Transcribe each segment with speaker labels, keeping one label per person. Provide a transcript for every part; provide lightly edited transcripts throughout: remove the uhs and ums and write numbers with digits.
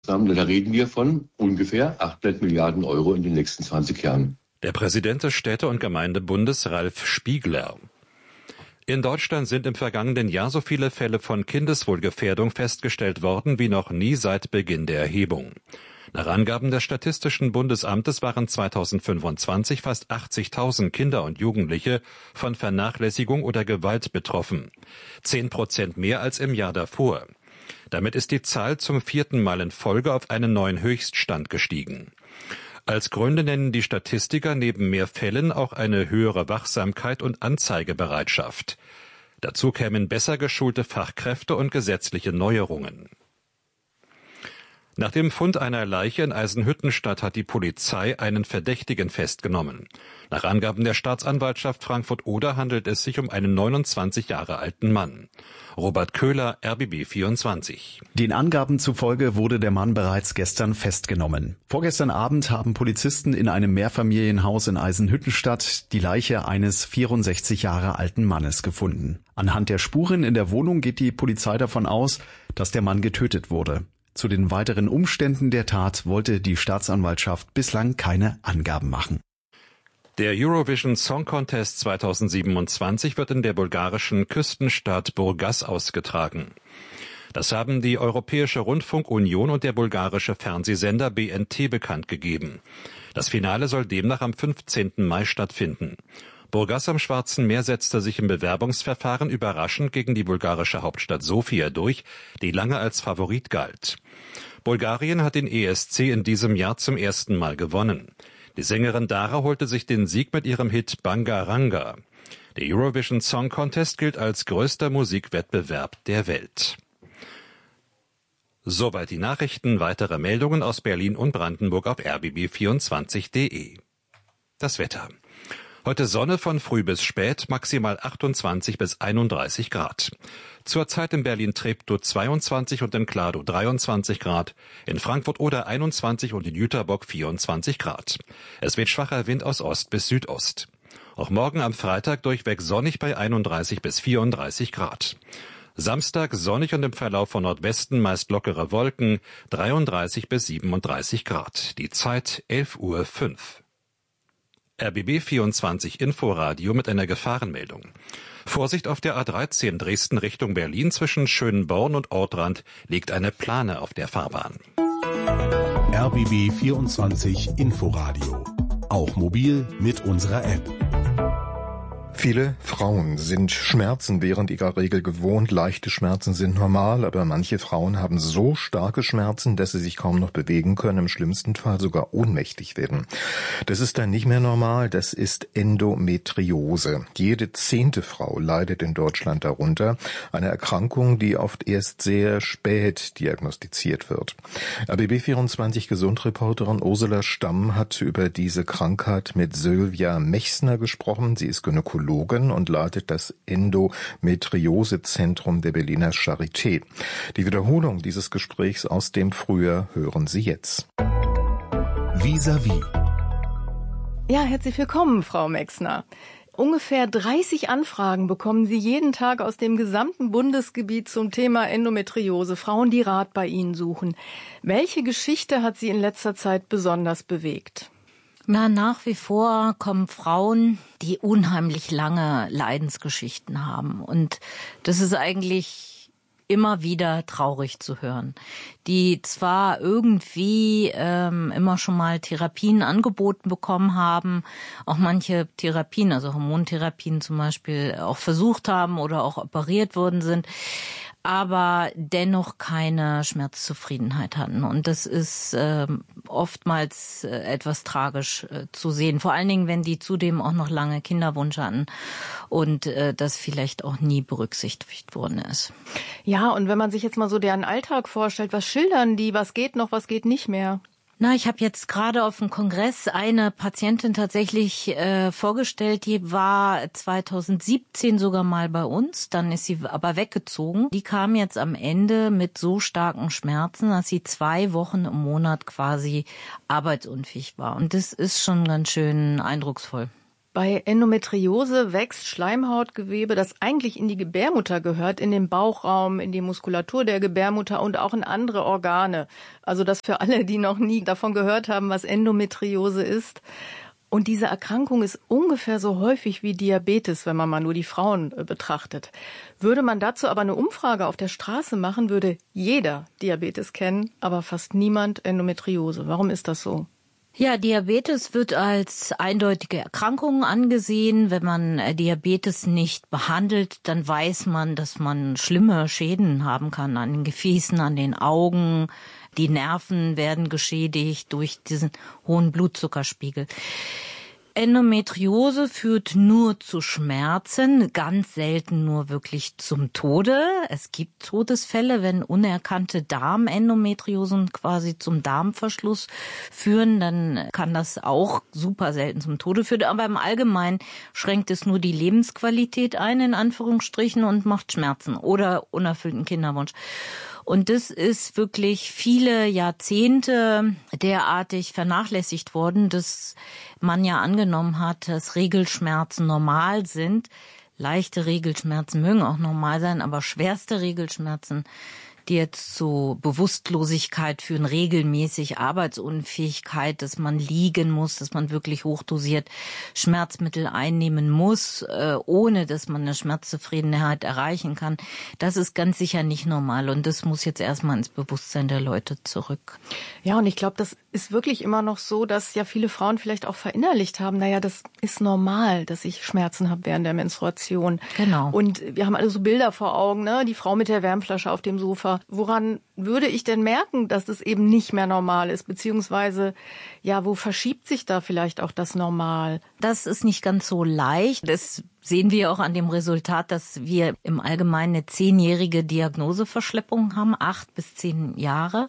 Speaker 1: Da reden wir von ungefähr 800 Milliarden Euro in den nächsten 20 Jahren.
Speaker 2: Der Präsident des Städte- und Gemeindebundes Ralf Spiegler. In Deutschland sind im vergangenen Jahr so viele Fälle von Kindeswohlgefährdung festgestellt worden wie noch nie seit Beginn der Erhebung. Nach Angaben des Statistischen Bundesamtes waren 2025 fast 80.000 Kinder und Jugendliche von Vernachlässigung oder Gewalt betroffen. 10% mehr als im Jahr davor. Damit ist die Zahl zum 4. Mal in Folge auf einen neuen Höchststand gestiegen. Als Gründe nennen die Statistiker neben mehr Fällen auch eine höhere Wachsamkeit und Anzeigebereitschaft. Dazu kämen besser geschulte Fachkräfte und gesetzliche Neuerungen. Nach dem Fund einer Leiche in Eisenhüttenstadt hat die Polizei einen Verdächtigen festgenommen. Nach Angaben der Staatsanwaltschaft Frankfurt-Oder handelt es sich um einen 29 Jahre alten Mann. Robert Köhler, RBB 24.
Speaker 3: Den Angaben zufolge wurde der Mann bereits gestern festgenommen. Vorgestern Abend haben Polizisten in einem Mehrfamilienhaus in Eisenhüttenstadt die Leiche eines 64 Jahre alten Mannes gefunden. Anhand der Spuren in der Wohnung geht die Polizei davon aus, dass der Mann getötet wurde. Zu den weiteren Umständen der Tat wollte die Staatsanwaltschaft bislang keine Angaben machen.
Speaker 2: Der Eurovision Song Contest 2027 wird in der bulgarischen Küstenstadt Burgas ausgetragen. Das haben die Europäische Rundfunkunion und der bulgarische Fernsehsender BNT bekannt gegeben. Das Finale soll demnach am 15. Mai stattfinden. Burgas am Schwarzen Meer setzte sich im Bewerbungsverfahren überraschend gegen die bulgarische Hauptstadt Sofia durch, die lange als Favorit galt. Bulgarien hat den ESC in diesem Jahr zum ersten Mal gewonnen. Die Sängerin Dara holte sich den Sieg mit ihrem Hit Banga Ranga. Der Eurovision Song Contest gilt als größter Musikwettbewerb der Welt. Soweit die Nachrichten. Weitere Meldungen aus Berlin und Brandenburg auf rbb24.de. Das Wetter. Heute Sonne von früh bis spät, maximal 28 bis 31 Grad. Zurzeit in Berlin-Treptow 22 und in Kladow 23 Grad, in Frankfurt-Oder 21 und in Jüterbock 24 Grad. Es weht schwacher Wind aus Ost bis Südost. Auch morgen am Freitag durchweg sonnig bei 31 bis 34 Grad. Samstag sonnig und im Verlauf von Nordwesten meist lockere Wolken, 33 bis 37 Grad. Die Zeit 11:05 Uhr. RBB 24 Inforadio mit einer Gefahrenmeldung. Vorsicht auf der A13 Dresden Richtung Berlin zwischen Schönborn und Ortrand liegt eine Plane auf der Fahrbahn.
Speaker 4: RBB 24 Inforadio. Auch mobil mit unserer App.
Speaker 5: Viele Frauen sind Schmerzen während ihrer Regel gewohnt. Leichte Schmerzen sind normal, aber manche Frauen haben so starke Schmerzen, dass sie sich kaum noch bewegen können, im schlimmsten Fall sogar ohnmächtig werden. Das ist dann nicht mehr normal, das ist Endometriose. Jede 10. Frau leidet in Deutschland darunter. Eine Erkrankung, die oft erst sehr spät diagnostiziert wird. RBB24 Gesundreporterin Ursula Stamm hat über diese Krankheit mit Sylvia Mechsner gesprochen. Sie ist Gynäkologin und leitet das Endometriosezentrum der Berliner Charité. Die Wiederholung dieses Gesprächs aus dem Frühjahr hören Sie jetzt.
Speaker 4: Vis-à-vis.
Speaker 6: Ja, herzlich willkommen, Frau Mechsner. Ungefähr 30 Anfragen bekommen Sie jeden Tag aus dem gesamten Bundesgebiet zum Thema Endometriose. Frauen, die Rat bei Ihnen suchen. Welche Geschichte hat Sie in letzter Zeit besonders bewegt?
Speaker 7: Na, nach wie vor kommen Frauen, die unheimlich lange Leidensgeschichten haben. Und das ist eigentlich immer wieder traurig zu hören. Die zwar irgendwie immer schon mal Therapien angeboten bekommen haben, auch manche Therapien, also Hormontherapien zum Beispiel, auch versucht haben oder auch operiert worden sind, aber dennoch keine Schmerzzufriedenheit hatten. Und das ist oftmals etwas tragisch zu sehen. Vor allen Dingen, wenn die zudem auch noch lange Kinderwunsch hatten und das vielleicht auch nie berücksichtigt worden ist.
Speaker 6: Ja, und wenn man sich jetzt mal so deren Alltag vorstellt, was schildern die, was geht noch, was geht nicht mehr?
Speaker 7: Na, ich habe jetzt gerade auf dem Kongress eine Patientin tatsächlich vorgestellt, die war 2017 sogar mal bei uns, dann ist sie aber weggezogen. Die kam jetzt am Ende mit so starken Schmerzen, dass sie 2 Wochen im Monat quasi arbeitsunfähig war. Und das ist schon ganz schön eindrucksvoll.
Speaker 6: Bei Endometriose wächst Schleimhautgewebe, das eigentlich in die Gebärmutter gehört, in den Bauchraum, in die Muskulatur der Gebärmutter und auch in andere Organe. Also das für alle, die noch nie davon gehört haben, was Endometriose ist. Und diese Erkrankung ist ungefähr so häufig wie Diabetes, wenn man mal nur die Frauen betrachtet. Würde man dazu aber eine Umfrage auf der Straße machen, würde jeder Diabetes kennen, aber fast niemand Endometriose. Warum ist das so?
Speaker 7: Ja, Diabetes wird als eindeutige Erkrankung angesehen. Wenn man Diabetes nicht behandelt, dann weiß man, dass man schlimme Schäden haben kann an den Gefäßen, an den Augen. Die Nerven werden geschädigt durch diesen hohen Blutzuckerspiegel. Endometriose führt nur zu Schmerzen, ganz selten nur wirklich zum Tode. Es gibt Todesfälle, wenn unerkannte Darmendometriosen quasi zum Darmverschluss führen, dann kann das auch super selten zum Tode führen. Aber im Allgemeinen schränkt es nur die Lebensqualität ein, in Anführungsstrichen, und macht Schmerzen oder unerfüllten Kinderwunsch. Und das ist wirklich viele Jahrzehnte derartig vernachlässigt worden, dass man ja angenommen hat, dass Regelschmerzen normal sind. Leichte Regelschmerzen mögen auch normal sein, aber schwerste Regelschmerzen, die jetzt zu Bewusstlosigkeit führen, regelmäßig Arbeitsunfähigkeit, dass man liegen muss, dass man wirklich hochdosiert Schmerzmittel einnehmen muss, ohne dass man eine Schmerzzufriedenheit erreichen kann. Das ist ganz sicher nicht normal und das muss jetzt erstmal ins Bewusstsein der Leute zurück.
Speaker 6: Ja, und ich glaube, das ist wirklich immer noch so, dass ja viele Frauen vielleicht auch verinnerlicht haben, naja, das ist normal, dass ich Schmerzen habe während der Menstruation.
Speaker 7: Genau.
Speaker 6: Und wir haben alle so Bilder vor Augen, ne? Die Frau mit der Wärmflasche auf dem Sofa. Woran würde ich denn merken, dass das eben nicht mehr normal ist? Beziehungsweise, ja, wo verschiebt sich da vielleicht auch das Normal?
Speaker 7: Das ist nicht ganz so leicht. Das sehen wir auch an dem Resultat, dass wir im Allgemeinen eine 10-jährige Diagnoseverschleppung haben, 8 bis 10 Jahre.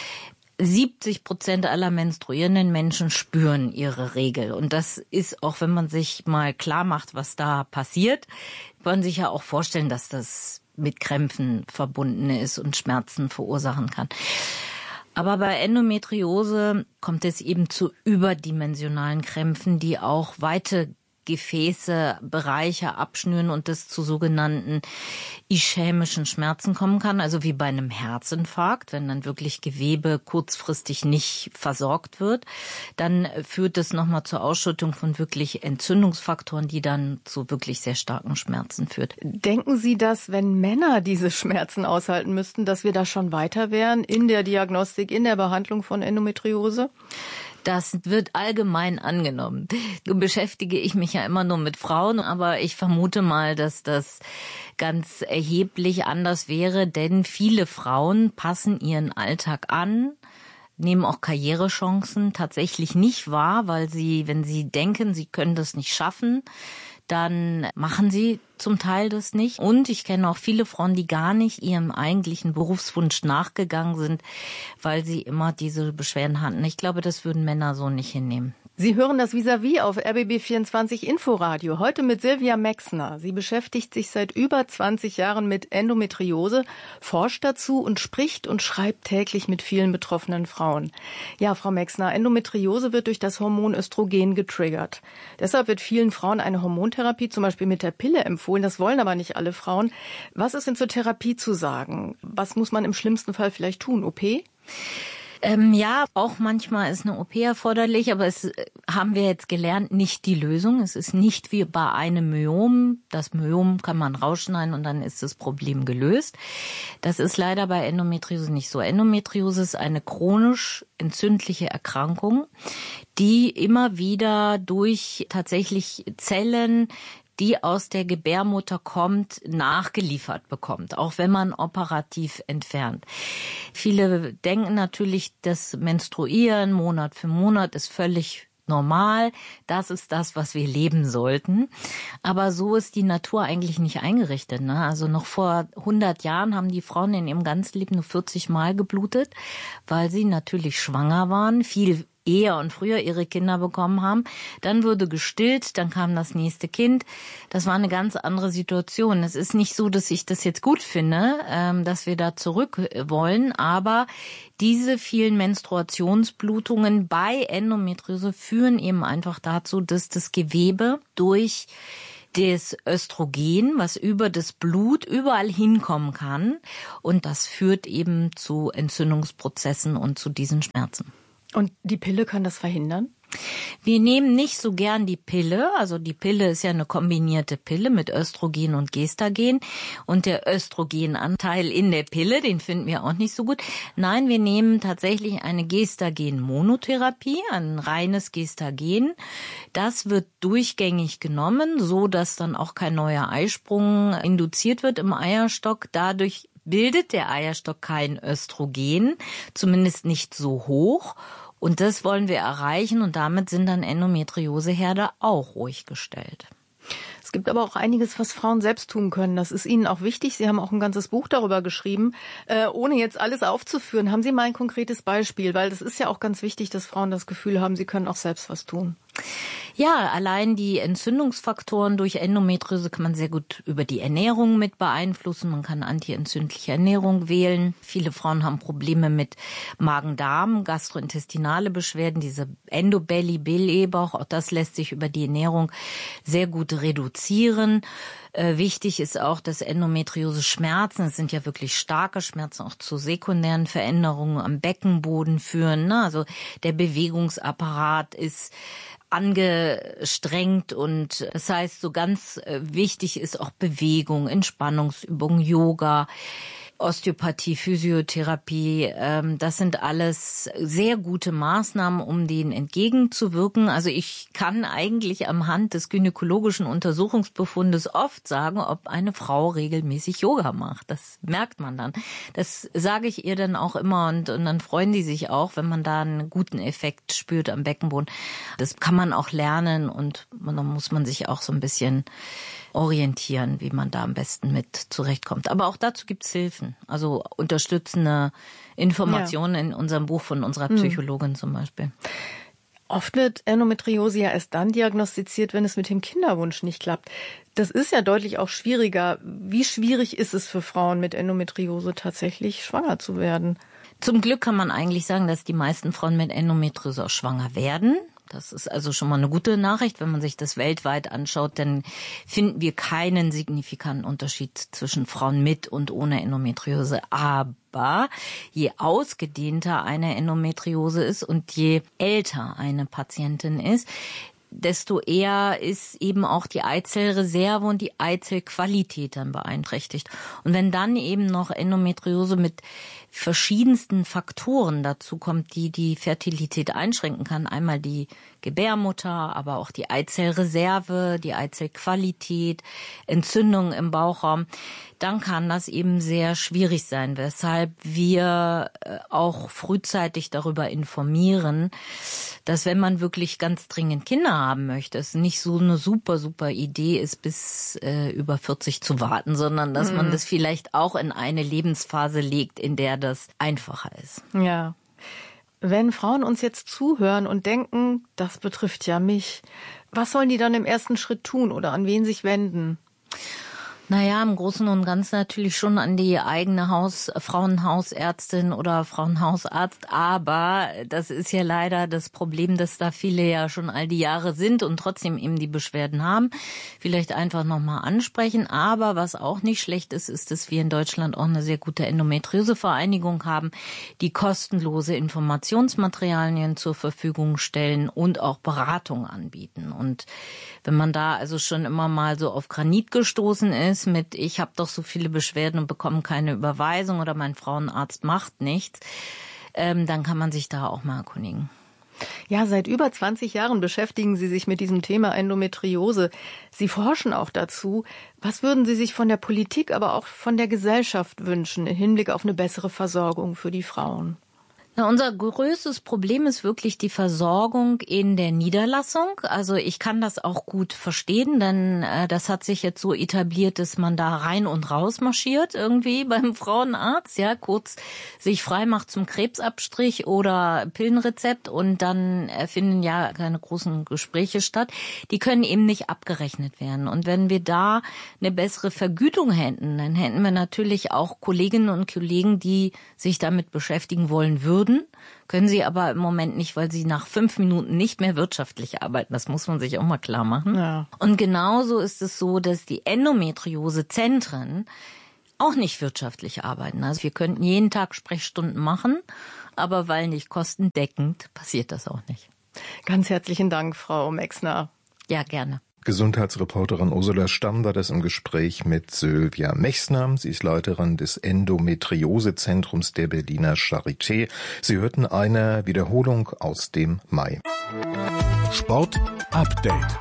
Speaker 7: 70% aller menstruierenden Menschen spüren ihre Regel. Und das ist auch, wenn man sich mal klar macht, was da passiert, kann man sich ja auch vorstellen, dass das mit Krämpfen verbunden ist und Schmerzen verursachen kann. Aber bei Endometriose kommt es eben zu überdimensionalen Krämpfen, die auch weite Gefäße, Bereiche abschnüren und das zu sogenannten ischämischen Schmerzen kommen kann, also wie bei einem Herzinfarkt, wenn dann wirklich Gewebe kurzfristig nicht versorgt wird, dann führt das nochmal zur Ausschüttung von wirklich Entzündungsfaktoren, die dann zu wirklich sehr starken Schmerzen führt.
Speaker 6: Denken Sie, dass wenn Männer diese Schmerzen aushalten müssten, dass wir da schon weiter wären in der Diagnostik, in der Behandlung von Endometriose?
Speaker 7: Das wird allgemein angenommen. Nun beschäftige ich mich ja immer nur mit Frauen, aber ich vermute mal, dass das ganz erheblich anders wäre, denn viele Frauen passen ihren Alltag an, nehmen auch Karrierechancen tatsächlich nicht wahr, weil sie, wenn sie denken, sie können das nicht schaffen, dann machen sie zum Teil das nicht. Und ich kenne auch viele Frauen, die gar nicht ihrem eigentlichen Berufswunsch nachgegangen sind, weil sie immer diese Beschwerden hatten. Ich glaube, das würden Männer so nicht hinnehmen.
Speaker 6: Sie hören das Vis-à-vis auf RBB24 Inforadio. Heute mit Silvia Mexner. Sie beschäftigt sich seit über 20 Jahren mit Endometriose, forscht dazu und spricht und schreibt täglich mit vielen betroffenen Frauen. Ja, Frau Mexner, Endometriose wird durch das Hormon Östrogen getriggert. Deshalb wird vielen Frauen eine Hormontherapie, zum Beispiel mit der Pille, empfohlen. Das wollen aber nicht alle Frauen. Was ist denn zur Therapie zu sagen? Was muss man im schlimmsten Fall vielleicht tun? OP?
Speaker 7: Ja, auch manchmal ist eine OP erforderlich, aber es haben wir jetzt gelernt, nicht die Lösung. Es ist nicht wie bei einem Myom. Das Myom kann man rausschneiden und dann ist das Problem gelöst. Das ist leider bei Endometriose nicht so. Endometriose ist eine chronisch entzündliche Erkrankung, die immer wieder durch tatsächlich Zellen, die aus der Gebärmutter kommt, nachgeliefert bekommt, auch wenn man operativ entfernt. Viele denken natürlich, das Menstruieren Monat für Monat ist völlig normal. Das ist das, was wir leben sollten. Aber so ist die Natur eigentlich nicht eingerichtet, ne? Also noch vor 100 Jahren haben die Frauen in ihrem ganzen Leben nur 40 Mal geblutet, weil sie natürlich schwanger waren, viel eher und früher ihre Kinder bekommen haben. Dann wurde gestillt, dann kam das nächste Kind. Das war eine ganz andere Situation. Es ist nicht so, dass ich das jetzt gut finde, dass wir da zurück wollen, aber diese vielen Menstruationsblutungen bei Endometriose führen eben einfach dazu, dass das Gewebe durch das Östrogen, was über das Blut überall hinkommen kann, und das führt eben zu Entzündungsprozessen und zu diesen Schmerzen.
Speaker 6: Und die Pille kann das verhindern?
Speaker 7: Wir nehmen nicht so gern die Pille. Also die Pille ist ja eine kombinierte Pille mit Östrogen und Gestagen. Und der Östrogenanteil in der Pille, den finden wir auch nicht so gut. Nein, wir nehmen tatsächlich eine Gestagen-Monotherapie, ein reines Gestagen. Das wird durchgängig genommen, so dass dann auch kein neuer Eisprung induziert wird im Eierstock. Dadurch bildet der Eierstock kein Östrogen, zumindest nicht so hoch. Und das wollen wir erreichen und damit sind dann Endometrioseherde auch ruhig gestellt.
Speaker 6: Es gibt aber auch einiges, was Frauen selbst tun können. Das ist Ihnen auch wichtig. Sie haben auch ein ganzes Buch darüber geschrieben. Ohne jetzt alles aufzuführen, haben Sie mal ein konkretes Beispiel? Weil das ist ja auch ganz wichtig, dass Frauen das Gefühl haben, sie können auch selbst was tun.
Speaker 7: Ja, allein die Entzündungsfaktoren durch Endometriose kann man sehr gut über die Ernährung mit beeinflussen. Man kann antientzündliche Ernährung wählen. Viele Frauen haben Probleme mit Magen-Darm, gastrointestinale Beschwerden, diese Endobelly, Blähbauch. Auch das lässt sich über die Ernährung sehr gut reduzieren. Wichtig ist auch, dass Endometriose-Schmerzen, es sind ja wirklich starke Schmerzen, auch zu sekundären Veränderungen am Beckenboden führen. Also der Bewegungsapparat ist angestrengt und das heißt, so ganz wichtig ist auch Bewegung, Entspannungsübungen, Yoga, Osteopathie, Physiotherapie, das sind alles sehr gute Maßnahmen, um denen entgegenzuwirken. Also ich kann eigentlich am Hand des gynäkologischen Untersuchungsbefundes oft sagen, ob eine Frau regelmäßig Yoga macht. Das merkt man dann. Das sage ich ihr dann auch immer und dann freuen die sich auch, wenn man da einen guten Effekt spürt am Beckenboden. Das kann man auch lernen und dann muss man sich auch so ein bisschen orientieren, wie man da am besten mit zurechtkommt. Aber auch dazu gibt's Hilfen, also unterstützende Informationen in unserem Buch von unserer Psychologin zum Beispiel.
Speaker 6: Oft wird Endometriose ja erst dann diagnostiziert, wenn es mit dem Kinderwunsch nicht klappt. Das ist ja deutlich auch schwieriger. Wie schwierig ist es für Frauen mit Endometriose tatsächlich schwanger zu werden?
Speaker 7: Zum Glück kann man eigentlich sagen, dass die meisten Frauen mit Endometriose auch schwanger werden. Das ist also schon mal eine gute Nachricht. Wenn man sich das weltweit anschaut, dann finden wir keinen signifikanten Unterschied zwischen Frauen mit und ohne Endometriose. Aber je ausgedehnter eine Endometriose ist und je älter eine Patientin ist, desto eher ist eben auch die Eizellreserve und die Eizellqualität dann beeinträchtigt. Und wenn dann eben noch Endometriose mit verschiedensten Faktoren dazu kommt, die die Fertilität einschränken kann, einmal die Gebärmutter, aber auch die Eizellreserve, die Eizellqualität, Entzündungen im Bauchraum, dann kann das eben sehr schwierig sein, weshalb wir auch frühzeitig darüber informieren, dass wenn man wirklich ganz dringend Kinder haben möchte, es nicht so eine super Idee ist, bis über 40 zu warten, sondern dass man das vielleicht auch in eine Lebensphase legt, in der das einfacher ist.
Speaker 6: Ja. Wenn Frauen uns jetzt zuhören und denken, das betrifft ja mich, was sollen die dann im ersten Schritt tun oder an wen sich wenden?
Speaker 7: Naja, im Großen und Ganzen natürlich schon an die eigene Frauenhausärztin oder Frauenhausarzt. Aber das ist ja leider das Problem, dass da viele ja schon all die Jahre sind und trotzdem eben die Beschwerden haben. Vielleicht einfach nochmal ansprechen. Aber was auch nicht schlecht ist, ist, dass wir in Deutschland auch eine sehr gute Endometriose-Vereinigung haben, die kostenlose Informationsmaterialien zur Verfügung stellen und auch Beratung anbieten. Und wenn man da also schon immer mal so auf Granit gestoßen ist, mit ich habe doch so viele Beschwerden und bekomme keine Überweisung oder mein Frauenarzt macht nichts, dann kann man sich da auch mal erkundigen.
Speaker 6: Ja, seit über 20 Jahren beschäftigen Sie sich mit diesem Thema Endometriose. Sie forschen auch dazu. Was würden Sie sich von der Politik, aber auch von der Gesellschaft wünschen im Hinblick auf eine bessere Versorgung für die Frauen?
Speaker 7: Na, unser größtes Problem ist wirklich die Versorgung in der Niederlassung. Also ich kann das auch gut verstehen, denn das hat sich jetzt so etabliert, dass man da rein und raus marschiert irgendwie beim Frauenarzt, ja, kurz sich frei macht zum Krebsabstrich oder Pillenrezept und dann finden ja keine großen Gespräche statt. Die können eben nicht abgerechnet werden. Und wenn wir da eine bessere Vergütung hätten, dann hätten wir natürlich auch Kolleginnen und Kollegen, die sich damit beschäftigen wollen würden. Können sie aber im Moment nicht, weil sie nach 5 Minuten nicht mehr wirtschaftlich arbeiten. Das muss man sich auch mal klar machen. Ja. Und genauso ist es so, dass die Endometriosezentren auch nicht wirtschaftlich arbeiten. Also wir könnten jeden Tag Sprechstunden machen, aber weil nicht kostendeckend, passiert das auch nicht.
Speaker 6: Ganz herzlichen Dank, Frau Mexner.
Speaker 7: Ja, gerne.
Speaker 5: Gesundheitsreporterin Ursula Stamm war das im Gespräch mit Sylvia Mexner. Sie ist Leiterin des Endometriosezentrums der Berliner Charité. Sie hörten eine Wiederholung aus dem Mai.
Speaker 4: Sport Update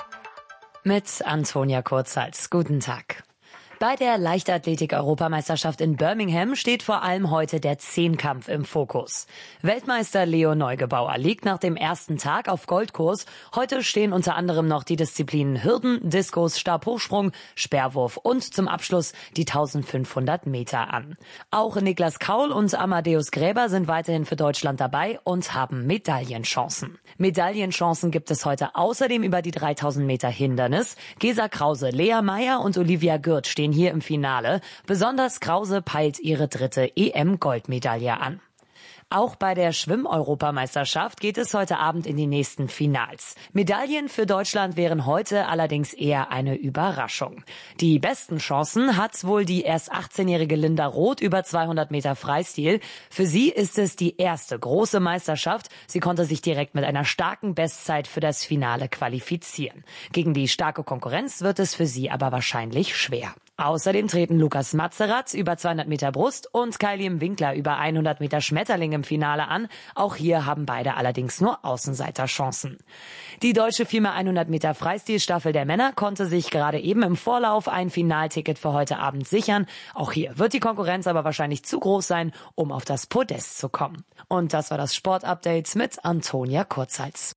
Speaker 8: mit Antonia Kurzhals. Guten Tag. Bei der Leichtathletik-Europameisterschaft in Birmingham steht vor allem heute der Zehnkampf im Fokus. Weltmeister Leo Neugebauer liegt nach dem ersten Tag auf Goldkurs. Heute stehen unter anderem noch die Disziplinen Hürden, Diskus, Stabhochsprung, Speerwurf und zum Abschluss die 1500 Meter an. Auch Niklas Kaul und Amadeus Gräber sind weiterhin für Deutschland dabei und haben Medaillenchancen. Medaillenchancen gibt es heute außerdem über die 3000 Meter Hindernis. Gesa Krause, Lea Meyer und Olivia Gürt stehen hier im Finale. Besonders Krause peilt ihre 3. EM-Goldmedaille an. Auch bei der Schwimm-Europameisterschaft geht es heute Abend in die nächsten Finals. Medaillen für Deutschland wären heute allerdings eher eine Überraschung. Die besten Chancen hat wohl die erst 18-jährige Linda Roth über 200 Meter Freistil. Für sie ist es die erste große Meisterschaft. Sie konnte sich direkt mit einer starken Bestzeit für das Finale qualifizieren. Gegen die starke Konkurrenz wird es für sie aber wahrscheinlich schwer. Außerdem treten Lukas Matzerath über 200 Meter Brust und Kyliem Winkler über 100 Meter Schmetterling im Finale an. Auch hier haben beide allerdings nur Außenseiterchancen. Die deutsche 4x100 Meter Freistilstaffel der Männer konnte sich gerade eben im Vorlauf ein Finalticket für heute Abend sichern. Auch hier wird die Konkurrenz aber wahrscheinlich zu groß sein, um auf das Podest zu kommen. Und das war das Sportupdate mit Antonia Kurzhals.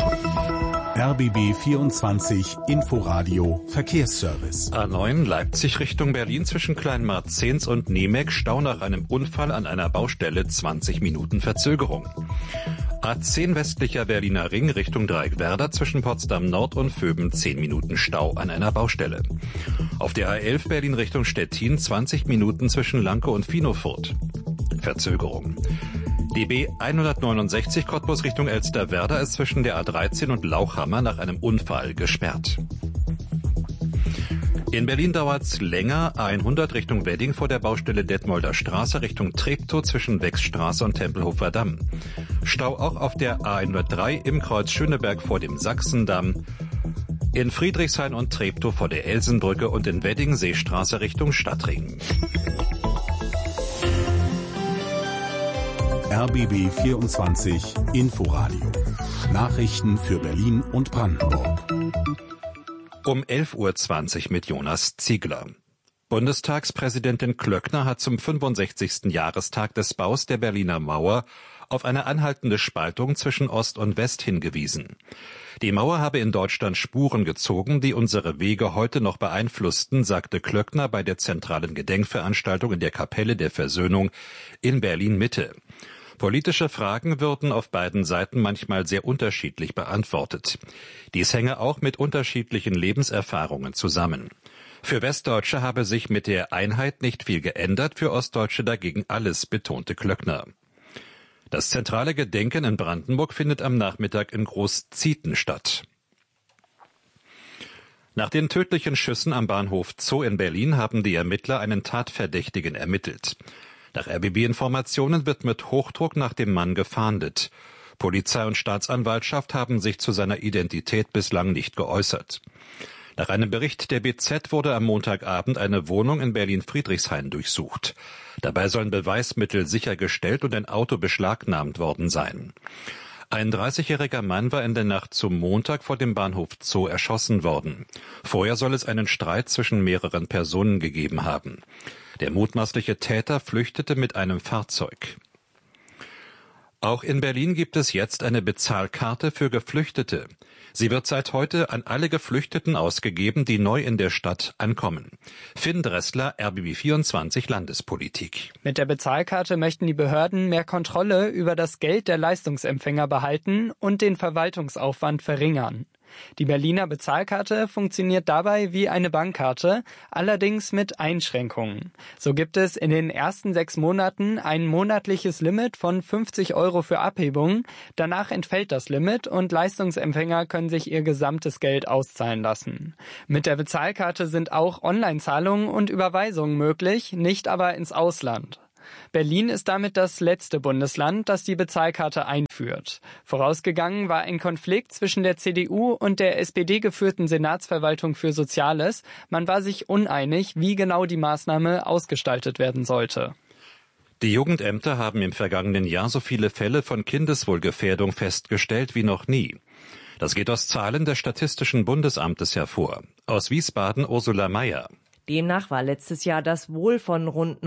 Speaker 4: RBB 24 Inforadio Verkehrsservice.
Speaker 2: A9 Leipzig Richtung Berlin zwischen Kleinmarzens und Nemeg. Stau nach einem Unfall an einer Baustelle, 20 Minuten Verzögerung. A10 westlicher Berliner Ring Richtung Dreieckwerder zwischen Potsdam Nord und Vöben 10 Minuten Stau an einer Baustelle. Auf der A11 Berlin Richtung Stettin 20 Minuten zwischen Lanke und Finofurt. Verzögerung. Die B169 Cottbus Richtung Elsterwerda ist zwischen der A13 und Lauchhammer nach einem Unfall gesperrt. In Berlin dauert's länger, A100 Richtung Wedding vor der Baustelle Detmolder Straße Richtung Treptow zwischen Wechsstraße und Tempelhofer Damm. Stau auch auf der A103 im Kreuz Schöneberg vor dem Sachsendamm. In Friedrichshain und Treptow vor der Elsenbrücke und in Wedding Seestraße Richtung Stadtring.
Speaker 4: RBB 24 Inforadio. Nachrichten für Berlin und Brandenburg.
Speaker 2: Um 11:20 Uhr mit Jonas Ziegler. Bundestagspräsidentin Klöckner hat zum 65. Jahrestag des Baus der Berliner Mauer auf eine anhaltende Spaltung zwischen Ost und West hingewiesen. Die Mauer habe in Deutschland Spuren gezogen, die unsere Wege heute noch beeinflussten, sagte Klöckner bei der zentralen Gedenkveranstaltung in der Kapelle der Versöhnung in Berlin-Mitte. Politische Fragen würden auf beiden Seiten manchmal sehr unterschiedlich beantwortet. Dies hänge auch mit unterschiedlichen Lebenserfahrungen zusammen. Für Westdeutsche habe sich mit der Einheit nicht viel geändert, für Ostdeutsche dagegen alles, betonte Klöckner. Das zentrale Gedenken in Brandenburg findet am Nachmittag in Großzieten statt. Nach den tödlichen Schüssen am Bahnhof Zoo in Berlin haben die Ermittler einen Tatverdächtigen ermittelt. Nach RBB-Informationen wird mit Hochdruck nach dem Mann gefahndet. Polizei und Staatsanwaltschaft haben sich zu seiner Identität bislang nicht geäußert. Nach einem Bericht der BZ wurde am Montagabend eine Wohnung in Berlin-Friedrichshain durchsucht. Dabei sollen Beweismittel sichergestellt und ein Auto beschlagnahmt worden sein. Ein 30-jähriger Mann war in der Nacht zum Montag vor dem Bahnhof Zoo erschossen worden. Vorher soll es einen Streit zwischen mehreren Personen gegeben haben. Der mutmaßliche Täter flüchtete mit einem Fahrzeug. Auch in Berlin gibt es jetzt eine Bezahlkarte für Geflüchtete. Sie wird seit heute an alle Geflüchteten ausgegeben, die neu in der Stadt ankommen. Finn Dressler, RBB24 Landespolitik.
Speaker 9: Mit der Bezahlkarte möchten die Behörden mehr Kontrolle über das Geld der Leistungsempfänger behalten und den Verwaltungsaufwand verringern. Die Berliner Bezahlkarte funktioniert dabei wie eine Bankkarte, allerdings mit Einschränkungen. So gibt es in den ersten 6 Monaten ein monatliches Limit von 50 € für Abhebungen. Danach entfällt das Limit und Leistungsempfänger können sich ihr gesamtes Geld auszahlen lassen. Mit der Bezahlkarte sind auch Online-Zahlungen und Überweisungen möglich, nicht aber ins Ausland. Berlin ist damit das letzte Bundesland, das die Bezahlkarte einführt. Vorausgegangen war ein Konflikt zwischen der CDU und der SPD-geführten Senatsverwaltung für Soziales. Man war sich uneinig, wie genau die Maßnahme ausgestaltet werden sollte.
Speaker 2: Die Jugendämter haben im vergangenen Jahr so viele Fälle von Kindeswohlgefährdung festgestellt wie noch nie. Das geht aus Zahlen des Statistischen Bundesamtes hervor. Aus Wiesbaden Ursula Mayer.
Speaker 10: Demnach war letztes Jahr das Wohl von rund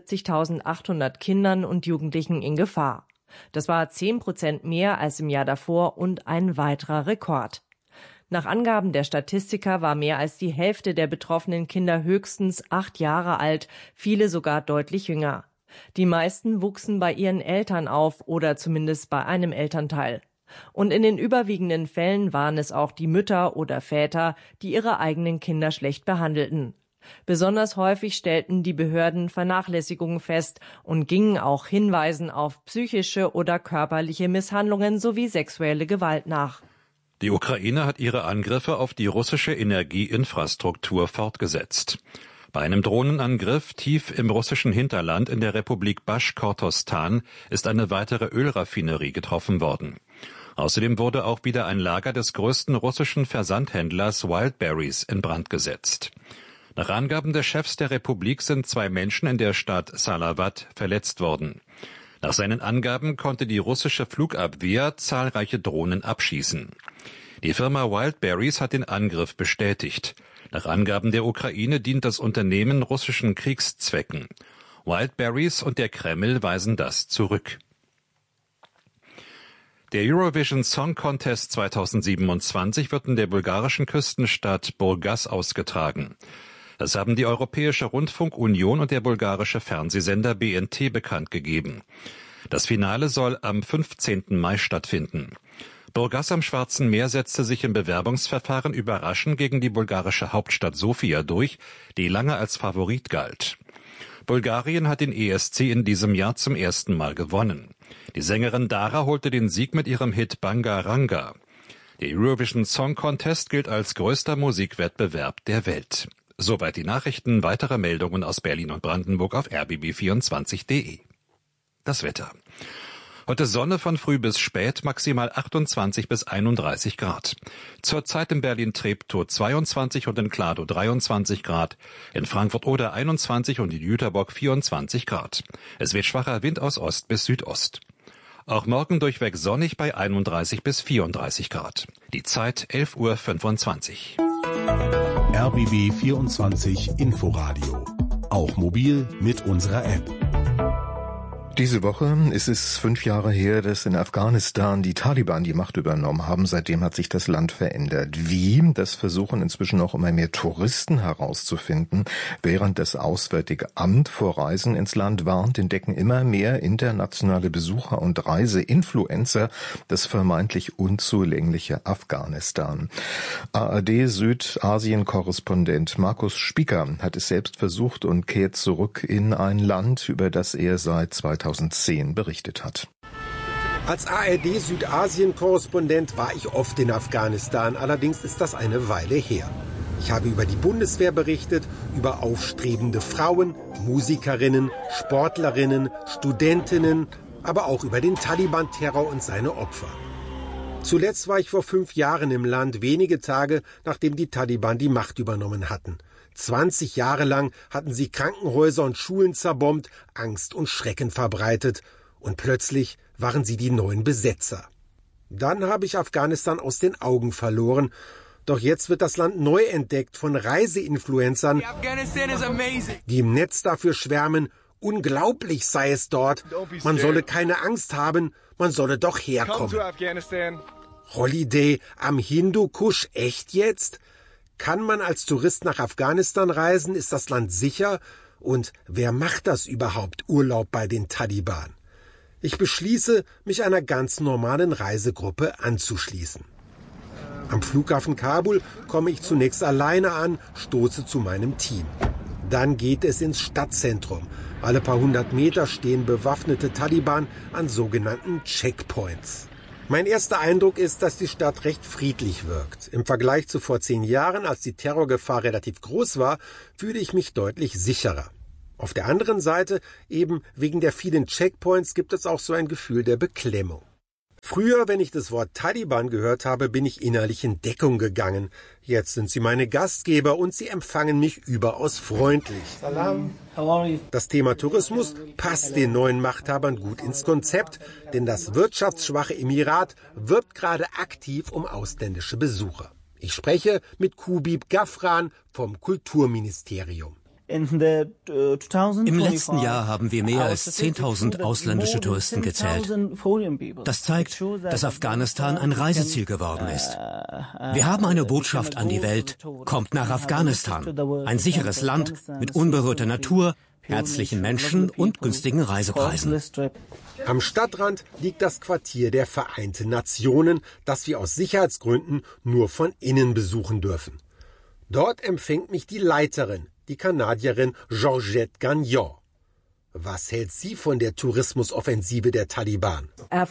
Speaker 10: 79.800 Kindern und Jugendlichen in Gefahr. Das war 10% mehr als im Jahr davor und ein weiterer Rekord. Nach Angaben der Statistiker war mehr als die Hälfte der betroffenen Kinder höchstens 8 Jahre alt, viele sogar deutlich jünger. Die meisten wuchsen bei ihren Eltern auf oder zumindest bei einem Elternteil. Und in den überwiegenden Fällen waren es auch die Mütter oder Väter, die ihre eigenen Kinder schlecht behandelten. Besonders häufig stellten die Behörden Vernachlässigungen fest und gingen auch Hinweisen auf psychische oder körperliche Misshandlungen sowie sexuelle Gewalt nach.
Speaker 2: Die Ukraine hat ihre Angriffe auf die russische Energieinfrastruktur fortgesetzt. Bei einem Drohnenangriff tief im russischen Hinterland in der Republik Baschkortostan ist eine weitere Ölraffinerie getroffen worden. Außerdem wurde auch wieder ein Lager des größten russischen Versandhändlers Wildberries in Brand gesetzt. Nach Angaben des Chefs der Republik sind 2 Menschen in der Stadt Salavat verletzt worden. Nach seinen Angaben konnte die russische Flugabwehr zahlreiche Drohnen abschießen. Die Firma Wildberries hat den Angriff bestätigt. Nach Angaben der Ukraine dient das Unternehmen russischen Kriegszwecken. Wildberries und der Kreml weisen das zurück. Der Eurovision Song Contest 2027 wird in der bulgarischen Küstenstadt Burgas ausgetragen. Das haben die Europäische Rundfunkunion und der bulgarische Fernsehsender BNT bekannt gegeben. Das Finale soll am 15. Mai stattfinden. Burgas am Schwarzen Meer setzte sich im Bewerbungsverfahren überraschend gegen die bulgarische Hauptstadt Sofia durch, die lange als Favorit galt. Bulgarien hat den ESC in diesem Jahr zum ersten Mal gewonnen. Die Sängerin Dara holte den Sieg mit ihrem Hit Banga Ranga. Der Eurovision Song Contest gilt als größter Musikwettbewerb der Welt. Soweit die Nachrichten. Weitere Meldungen aus Berlin und Brandenburg auf rbb24.de. Das Wetter. Heute Sonne von früh bis spät, maximal 28 bis 31 Grad. Zurzeit in Berlin-Treptow 22 und in Kladow 23 Grad, in Frankfurt oder 21 und in Jüterbock 24 Grad. Es wird schwacher Wind aus Ost bis Südost. Auch morgen durchweg sonnig bei 31 bis 34 Grad. Die Zeit 11:25 Uhr.
Speaker 4: RBB 24 Inforadio. Auch mobil mit unserer App.
Speaker 5: Diese Woche ist es 5 Jahre her, dass in Afghanistan die Taliban die Macht übernommen haben. Seitdem hat sich das Land verändert. Wie? Das versuchen inzwischen auch immer mehr Touristen herauszufinden. Während das Auswärtige Amt vor Reisen ins Land warnt, entdecken immer mehr internationale Besucher und Reiseinfluencer das vermeintlich unzulängliche Afghanistan. ARD-Südasien-Korrespondent Markus Spieker hat es selbst versucht und kehrt zurück in ein Land, über das er seit 2010 berichtet hat.
Speaker 11: Als ARD-Südasien-Korrespondent war ich oft in Afghanistan, allerdings ist das eine Weile her. Ich habe über die Bundeswehr berichtet, über aufstrebende Frauen, Musikerinnen, Sportlerinnen, Studentinnen, aber auch über den Taliban-Terror und seine Opfer. Zuletzt war ich vor 5 Jahren im Land, wenige Tage nachdem die Taliban die Macht übernommen hatten. 20 Jahre lang hatten sie Krankenhäuser und Schulen zerbombt, Angst und Schrecken verbreitet. Und plötzlich waren sie die neuen Besetzer. Dann habe ich Afghanistan aus den Augen verloren. Doch jetzt wird das Land neu entdeckt von Reiseinfluencern, die im Netz dafür schwärmen, unglaublich sei es dort. Man solle keine Angst haben, man solle doch herkommen. Holiday am Hindukusch, echt jetzt? Kann man als Tourist nach Afghanistan reisen? Ist das Land sicher? Und wer macht das überhaupt, Urlaub bei den Taliban? Ich beschließe, mich einer ganz normalen Reisegruppe anzuschließen. Am Flughafen Kabul komme ich zunächst alleine an, stoße zu meinem Team. Dann geht es ins Stadtzentrum. Alle paar hundert Meter stehen bewaffnete Taliban an sogenannten Checkpoints. Mein erster Eindruck ist, dass die Stadt recht friedlich wirkt. Im Vergleich zu vor 10 Jahren, als die Terrorgefahr relativ groß war, fühle ich mich deutlich sicherer. Auf der anderen Seite, eben wegen der vielen Checkpoints, gibt es auch so ein Gefühl der Beklemmung. Früher, wenn ich das Wort Taliban gehört habe, bin ich innerlich in Deckung gegangen. Jetzt sind sie meine Gastgeber und sie empfangen mich überaus freundlich. Salam. Das Thema Tourismus passt den neuen Machthabern gut ins Konzept, denn das wirtschaftsschwache Emirat wirbt gerade aktiv um ausländische Besucher. Ich spreche mit Kubib Gafran vom Kulturministerium.
Speaker 12: Im letzten Jahr haben wir mehr als 10.000 ausländische Touristen gezählt. Das zeigt, dass Afghanistan ein Reiseziel geworden ist. Wir haben eine Botschaft an die Welt. Kommt nach Afghanistan. Ein sicheres Land mit unberührter Natur, herzlichen Menschen und günstigen Reisepreisen.
Speaker 11: Am Stadtrand liegt das Quartier der Vereinten Nationen, das wir aus Sicherheitsgründen nur von innen besuchen dürfen. Dort empfängt mich die Leiterin, die Kanadierin Georgette Gagnon. Was hält sie von der Tourismusoffensive der Taliban?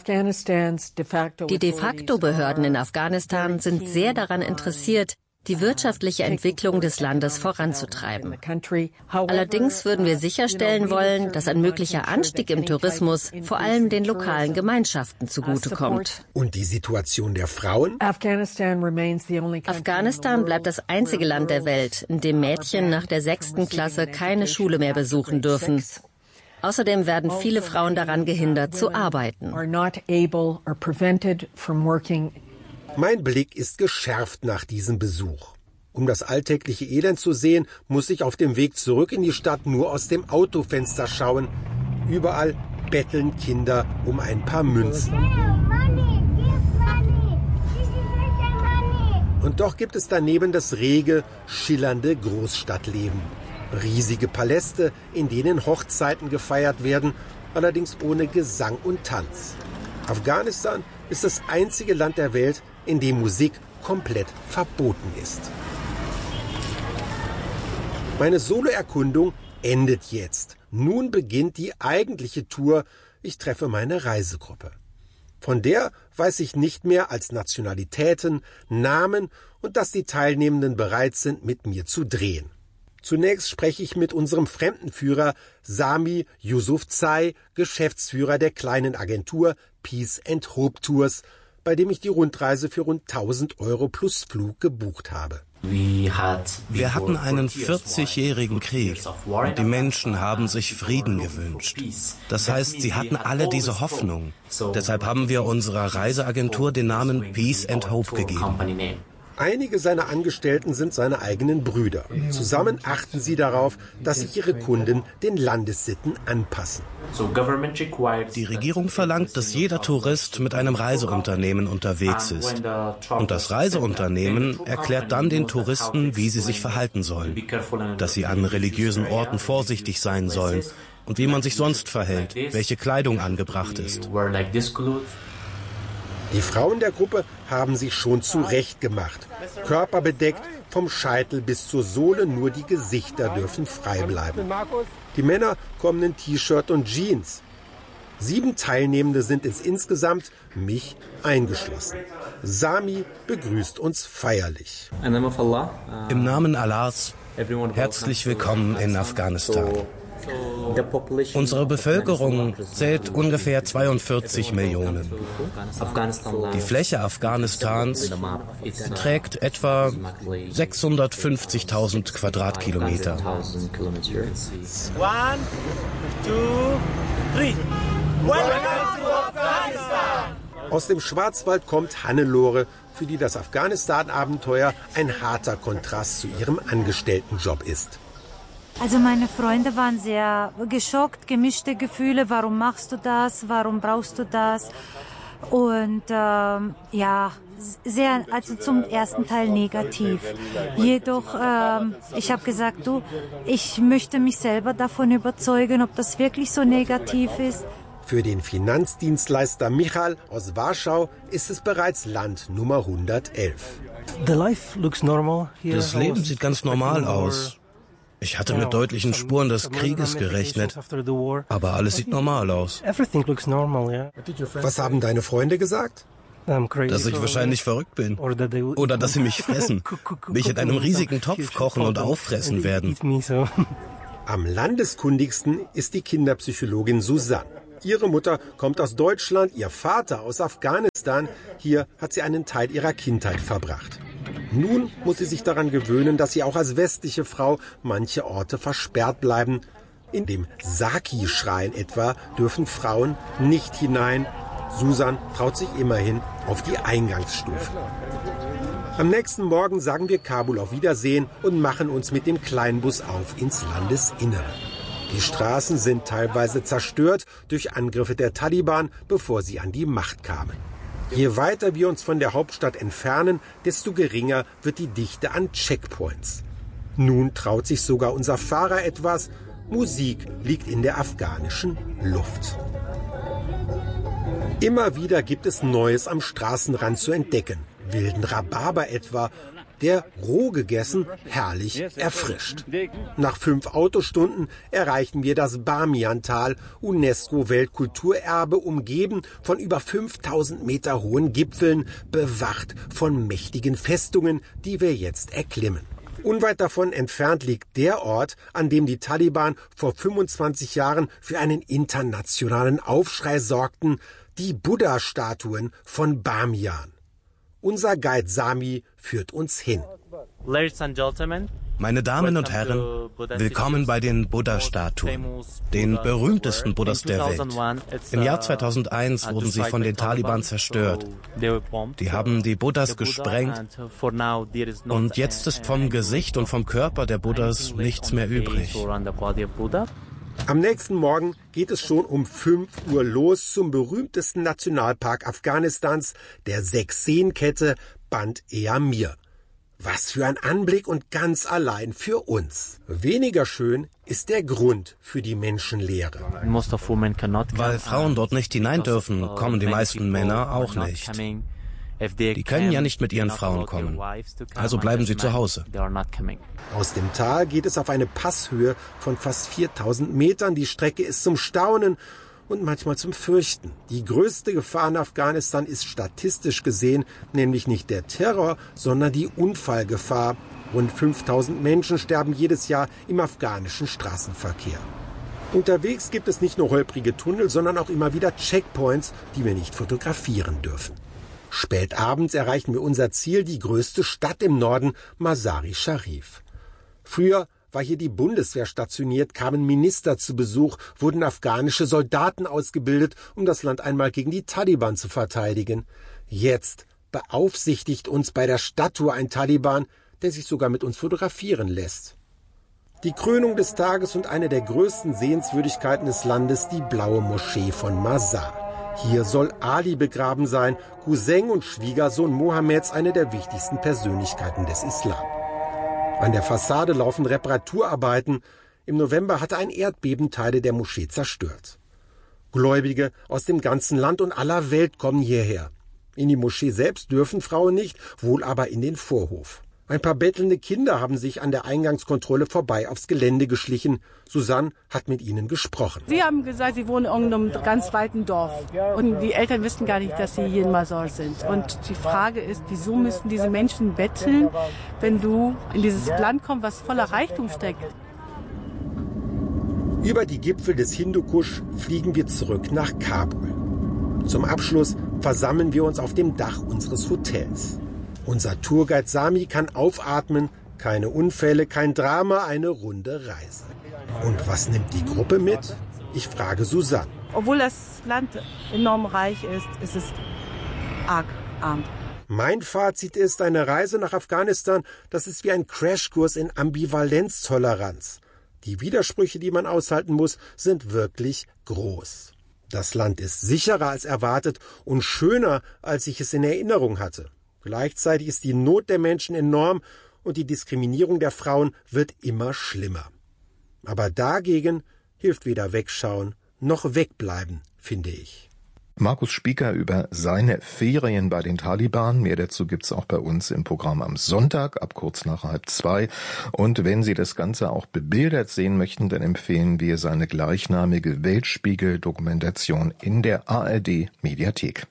Speaker 13: Die De-facto-Behörden in Afghanistan sind sehr daran interessiert, die wirtschaftliche Entwicklung des Landes voranzutreiben. Allerdings würden wir sicherstellen wollen, dass ein möglicher Anstieg im Tourismus vor allem den lokalen Gemeinschaften zugutekommt.
Speaker 11: Und die Situation der Frauen?
Speaker 13: Afghanistan bleibt das einzige Land der Welt, in dem Mädchen nach der 6. Klasse keine Schule mehr besuchen dürfen. Außerdem werden viele Frauen daran gehindert, zu arbeiten.
Speaker 11: Mein Blick ist geschärft nach diesem Besuch. Um das alltägliche Elend zu sehen, muss ich auf dem Weg zurück in die Stadt nur aus dem Autofenster schauen. Überall betteln Kinder um ein paar Münzen. Und doch gibt es daneben das rege, schillernde Großstadtleben. Riesige Paläste, in denen Hochzeiten gefeiert werden, allerdings ohne Gesang und Tanz. Afghanistan ist das einzige Land der Welt, in dem Musik komplett verboten ist. Meine Solo-Erkundung endet jetzt. Nun beginnt die eigentliche Tour. Ich treffe meine Reisegruppe. Von der weiß ich nicht mehr als Nationalitäten, Namen und dass die Teilnehmenden bereit sind, mit mir zu drehen. Zunächst spreche ich mit unserem Fremdenführer Sami Yusufzai, Geschäftsführer der kleinen Agentur Peace and Hope Tours, bei dem ich die Rundreise für rund 1.000 € plus Flug gebucht habe.
Speaker 14: Wir hatten einen 40-jährigen Krieg und die Menschen haben sich Frieden gewünscht. Das heißt, sie hatten alle diese Hoffnung. Deshalb haben wir unserer Reiseagentur den Namen Peace and Hope gegeben.
Speaker 11: Einige seiner Angestellten sind seine eigenen Brüder. Zusammen achten sie darauf, dass sich ihre Kunden den Landessitten anpassen.
Speaker 14: Die Regierung verlangt, dass jeder Tourist mit einem Reiseunternehmen unterwegs ist. Und das Reiseunternehmen erklärt dann den Touristen, wie sie sich verhalten sollen. Dass sie an religiösen Orten vorsichtig sein sollen und wie man sich sonst verhält, welche Kleidung angebracht ist.
Speaker 11: Die Frauen der Gruppe haben sich schon zurechtgemacht. Körperbedeckt, vom Scheitel bis zur Sohle, nur die Gesichter dürfen frei bleiben. Die Männer kommen in T-Shirt und Jeans. 7 Teilnehmende sind es insgesamt, mich eingeschlossen. Sami begrüßt uns feierlich.
Speaker 14: Im Namen Allahs, herzlich willkommen in Afghanistan. Unsere Bevölkerung zählt ungefähr 42 Millionen. Die Fläche Afghanistans beträgt etwa 650.000 Quadratkilometer.
Speaker 15: 1, 2, 3. Welcome to Afghanistan!
Speaker 11: Aus dem Schwarzwald kommt Hannelore, für die das Afghanistan-Abenteuer ein harter Kontrast zu ihrem Angestelltenjob ist.
Speaker 16: Also meine Freunde waren sehr geschockt, gemischte Gefühle. Warum machst du das? Warum brauchst du das? Und sehr, also zum ersten Teil negativ. Jedoch, ich habe gesagt, ich möchte mich selber davon überzeugen, ob das wirklich so negativ ist.
Speaker 11: Für den Finanzdienstleister Michal aus Warschau ist es bereits Land Nummer 111.
Speaker 14: Das Leben sieht ganz normal aus. Ich hatte mit deutlichen Spuren des Krieges gerechnet, aber alles sieht normal aus.
Speaker 11: Was haben deine Freunde gesagt?
Speaker 14: Dass ich wahrscheinlich verrückt bin. Oder dass sie mich fressen. Mich in einem riesigen Topf kochen und auffressen werden.
Speaker 11: Am landeskundigsten ist die Kinderpsychologin Susanne. Ihre Mutter kommt aus Deutschland, ihr Vater aus Afghanistan. Hier hat sie einen Teil ihrer Kindheit verbracht. Nun muss sie sich daran gewöhnen, dass sie auch als westliche Frau manche Orte versperrt bleiben. In dem Saki-Schrein etwa dürfen Frauen nicht hinein. Susan traut sich immerhin auf die Eingangsstufe. Am nächsten Morgen sagen wir Kabul auf Wiedersehen und machen uns mit dem Kleinbus auf ins Landesinnere. Die Straßen sind teilweise zerstört durch Angriffe der Taliban, bevor sie an die Macht kamen. Je weiter wir uns von der Hauptstadt entfernen, desto geringer wird die Dichte an Checkpoints. Nun traut sich sogar unser Fahrer etwas. Musik liegt in der afghanischen Luft. Immer wieder gibt es Neues am Straßenrand zu entdecken. Wilden Rhabarber etwa, der roh gegessen, herrlich erfrischt. Nach 5 Autostunden erreichen wir das Bamiyan-Tal, UNESCO-Weltkulturerbe, umgeben von über 5000 Meter hohen Gipfeln, bewacht von mächtigen Festungen, die wir jetzt erklimmen. Unweit davon entfernt liegt der Ort, an dem die Taliban vor 25 Jahren für einen internationalen Aufschrei sorgten, die Buddha-Statuen von Bamiyan. Unser Guide Sami führt uns hin.
Speaker 14: Meine Damen und Herren, willkommen bei den Buddha-Statuen, den berühmtesten Buddhas der Welt. Im Jahr 2001 wurden sie von den Taliban zerstört. Die haben die Buddhas gesprengt und jetzt ist vom Gesicht und vom Körper der Buddhas nichts mehr übrig.
Speaker 11: Am nächsten Morgen geht es schon um 5 Uhr los zum berühmtesten Nationalpark Afghanistans, der 6-Seenkette Band-e-Amir. Was für ein Anblick und ganz allein für uns. Weniger schön ist der Grund für die Menschenleere.
Speaker 14: Weil Frauen dort nicht hinein dürfen, kommen die meisten Männer auch nicht. Die können ja nicht mit ihren Frauen kommen, also bleiben sie zu Hause.
Speaker 11: Aus dem Tal geht es auf eine Passhöhe von fast 4000 Metern. Die Strecke ist zum Staunen und manchmal zum Fürchten. Die größte Gefahr in Afghanistan ist statistisch gesehen nämlich nicht der Terror, sondern die Unfallgefahr. Rund 5000 Menschen sterben jedes Jahr im afghanischen Straßenverkehr. Unterwegs gibt es nicht nur holprige Tunnel, sondern auch immer wieder Checkpoints, die wir nicht fotografieren dürfen. Spät abends erreichen wir unser Ziel, die größte Stadt im Norden, Mazar-i-Sharif. Früher war hier die Bundeswehr stationiert, kamen Minister zu Besuch, wurden afghanische Soldaten ausgebildet, um das Land einmal gegen die Taliban zu verteidigen. Jetzt beaufsichtigt uns bei der Stadttour ein Taliban, der sich sogar mit uns fotografieren lässt. Die Krönung des Tages und eine der größten Sehenswürdigkeiten des Landes, die Blaue Moschee von Mazar. Hier soll Ali begraben sein, Cousin und Schwiegersohn Mohammeds, eine der wichtigsten Persönlichkeiten des Islam. An der Fassade laufen Reparaturarbeiten. Im November hatte ein Erdbeben Teile der Moschee zerstört. Gläubige aus dem ganzen Land und aller Welt kommen hierher. In die Moschee selbst dürfen Frauen nicht, wohl aber in den Vorhof. Ein paar bettelnde Kinder haben sich an der Eingangskontrolle vorbei aufs Gelände geschlichen. Susanne hat mit ihnen gesprochen.
Speaker 17: Sie haben gesagt, sie wohnen in einem ganz weiten Dorf. Und die Eltern wissen gar nicht, dass sie hier in Mazar sind. Und die Frage ist, wieso müssen diese Menschen betteln, wenn du in dieses Land kommst, was voller Reichtum steckt?
Speaker 11: Über die Gipfel des Hindukusch fliegen wir zurück nach Kabul. Zum Abschluss versammeln wir uns auf dem Dach unseres Hotels. Unser Tourguide Sami kann aufatmen, keine Unfälle, kein Drama, eine runde Reise. Und was nimmt die Gruppe mit? Ich frage Susanne.
Speaker 17: Obwohl das Land enorm reich ist, ist es arg arm.
Speaker 11: Mein Fazit ist, eine Reise nach Afghanistan, das ist wie ein Crashkurs in Ambivalenztoleranz. Die Widersprüche, die man aushalten muss, sind wirklich groß. Das Land ist sicherer als erwartet und schöner, als ich es in Erinnerung hatte. Gleichzeitig ist die Not der Menschen enorm und die Diskriminierung der Frauen wird immer schlimmer. Aber dagegen hilft weder wegschauen noch wegbleiben, finde ich.
Speaker 5: Markus Spieker über seine Ferien bei den Taliban. Mehr dazu gibt's auch bei uns im Programm am Sonntag ab kurz nach 1:30. Und wenn Sie das Ganze auch bebildert sehen möchten, dann empfehlen wir seine gleichnamige Weltspiegel-Dokumentation in der ARD-Mediathek.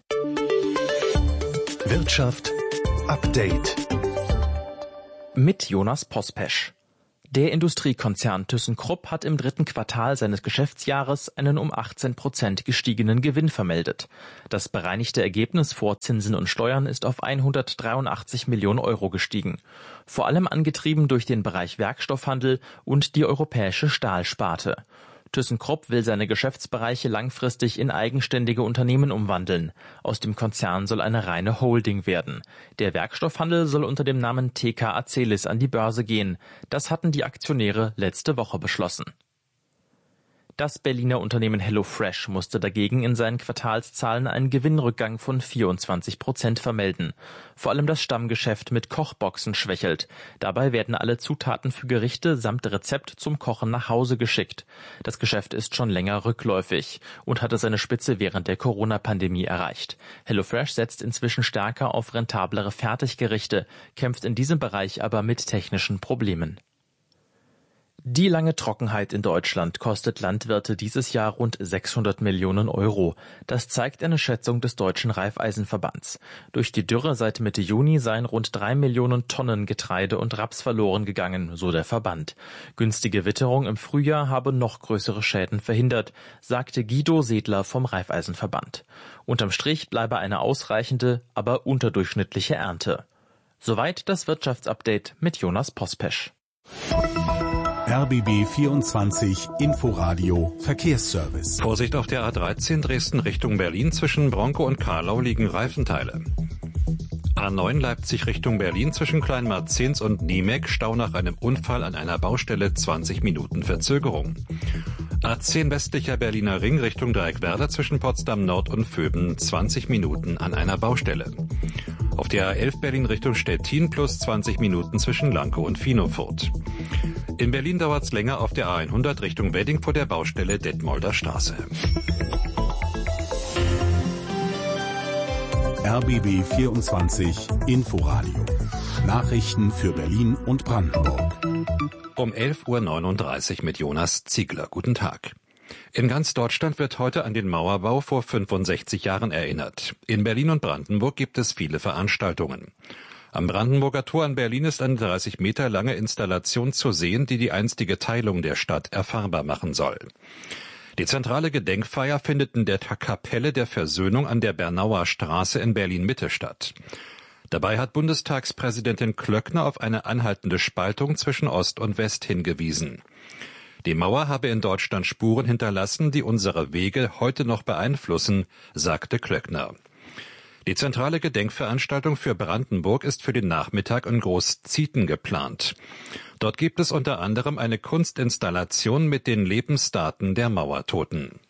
Speaker 4: Wirtschaft Update
Speaker 18: mit Jonas Pospesch. Der Industriekonzern ThyssenKrupp hat im dritten Quartal seines Geschäftsjahres einen um 18% gestiegenen Gewinn vermeldet. Das bereinigte Ergebnis vor Zinsen und Steuern ist auf 183 Millionen Euro gestiegen. Vor allem angetrieben durch den Bereich Werkstoffhandel und die europäische Stahlsparte. ThyssenKrupp will seine Geschäftsbereiche langfristig in eigenständige Unternehmen umwandeln. Aus dem Konzern soll eine reine Holding werden. Der Werkstoffhandel soll unter dem Namen TK Azelis an die Börse gehen. Das hatten die Aktionäre letzte Woche beschlossen. Das Berliner Unternehmen HelloFresh musste dagegen in seinen Quartalszahlen einen Gewinnrückgang von 24% vermelden. Vor allem das Stammgeschäft mit Kochboxen schwächelt. Dabei werden alle Zutaten für Gerichte samt Rezept zum Kochen nach Hause geschickt. Das Geschäft ist schon länger rückläufig und hatte seine Spitze während der Corona-Pandemie erreicht. HelloFresh setzt inzwischen stärker auf rentablere Fertiggerichte, kämpft in diesem Bereich aber mit technischen Problemen. Die lange Trockenheit in Deutschland kostet Landwirte dieses Jahr rund 600 Millionen Euro. Das zeigt eine Schätzung des Deutschen Raiffeisenverbands. Durch die Dürre seit Mitte Juni seien rund 3 Millionen Tonnen Getreide und Raps verloren gegangen, so der Verband. Günstige Witterung im Frühjahr habe noch größere Schäden verhindert, sagte Guido Sedler vom Raiffeisenverband. Unterm Strich bleibe eine ausreichende, aber unterdurchschnittliche Ernte. Soweit das Wirtschaftsupdate mit Jonas Pospesch.
Speaker 4: RBB 24 Inforadio Verkehrsservice.
Speaker 2: Vorsicht auf der A13 Dresden Richtung Berlin. Zwischen Bronco und Karlau liegen Reifenteile. A9 Leipzig Richtung Berlin zwischen Kleinmarzens und Niemek. Stau nach einem Unfall an einer Baustelle, 20 Minuten Verzögerung. A10 westlicher Berliner Ring Richtung Dreieckwerder zwischen Potsdam Nord und Vöben, 20 Minuten an einer Baustelle. Auf der A11 Berlin Richtung Stettin plus 20 Minuten zwischen Lankow und Finofurt. In Berlin dauert es länger auf der A100 Richtung Wedding vor der Baustelle Detmolder Straße.
Speaker 4: RBB 24 Inforadio. Nachrichten für Berlin und Brandenburg.
Speaker 2: Um 11:39 Uhr mit Jonas Ziegler. Guten Tag. In ganz Deutschland wird heute an den Mauerbau vor 65 Jahren erinnert. In Berlin und Brandenburg gibt es viele Veranstaltungen. Am Brandenburger Tor in Berlin ist eine 30 Meter lange Installation zu sehen, die die einstige Teilung der Stadt erfahrbar machen soll. Die zentrale Gedenkfeier findet in der Kapelle der Versöhnung an der Bernauer Straße in Berlin-Mitte statt. Dabei hat Bundestagspräsidentin Klöckner auf eine anhaltende Spaltung zwischen Ost und West hingewiesen. Die Mauer habe in Deutschland Spuren hinterlassen, die unsere Wege heute noch beeinflussen, sagte Klöckner. Die zentrale Gedenkveranstaltung für Brandenburg ist für den Nachmittag in Großzieten geplant. Dort gibt es unter anderem eine Kunstinstallation mit den Lebensdaten der Mauertoten.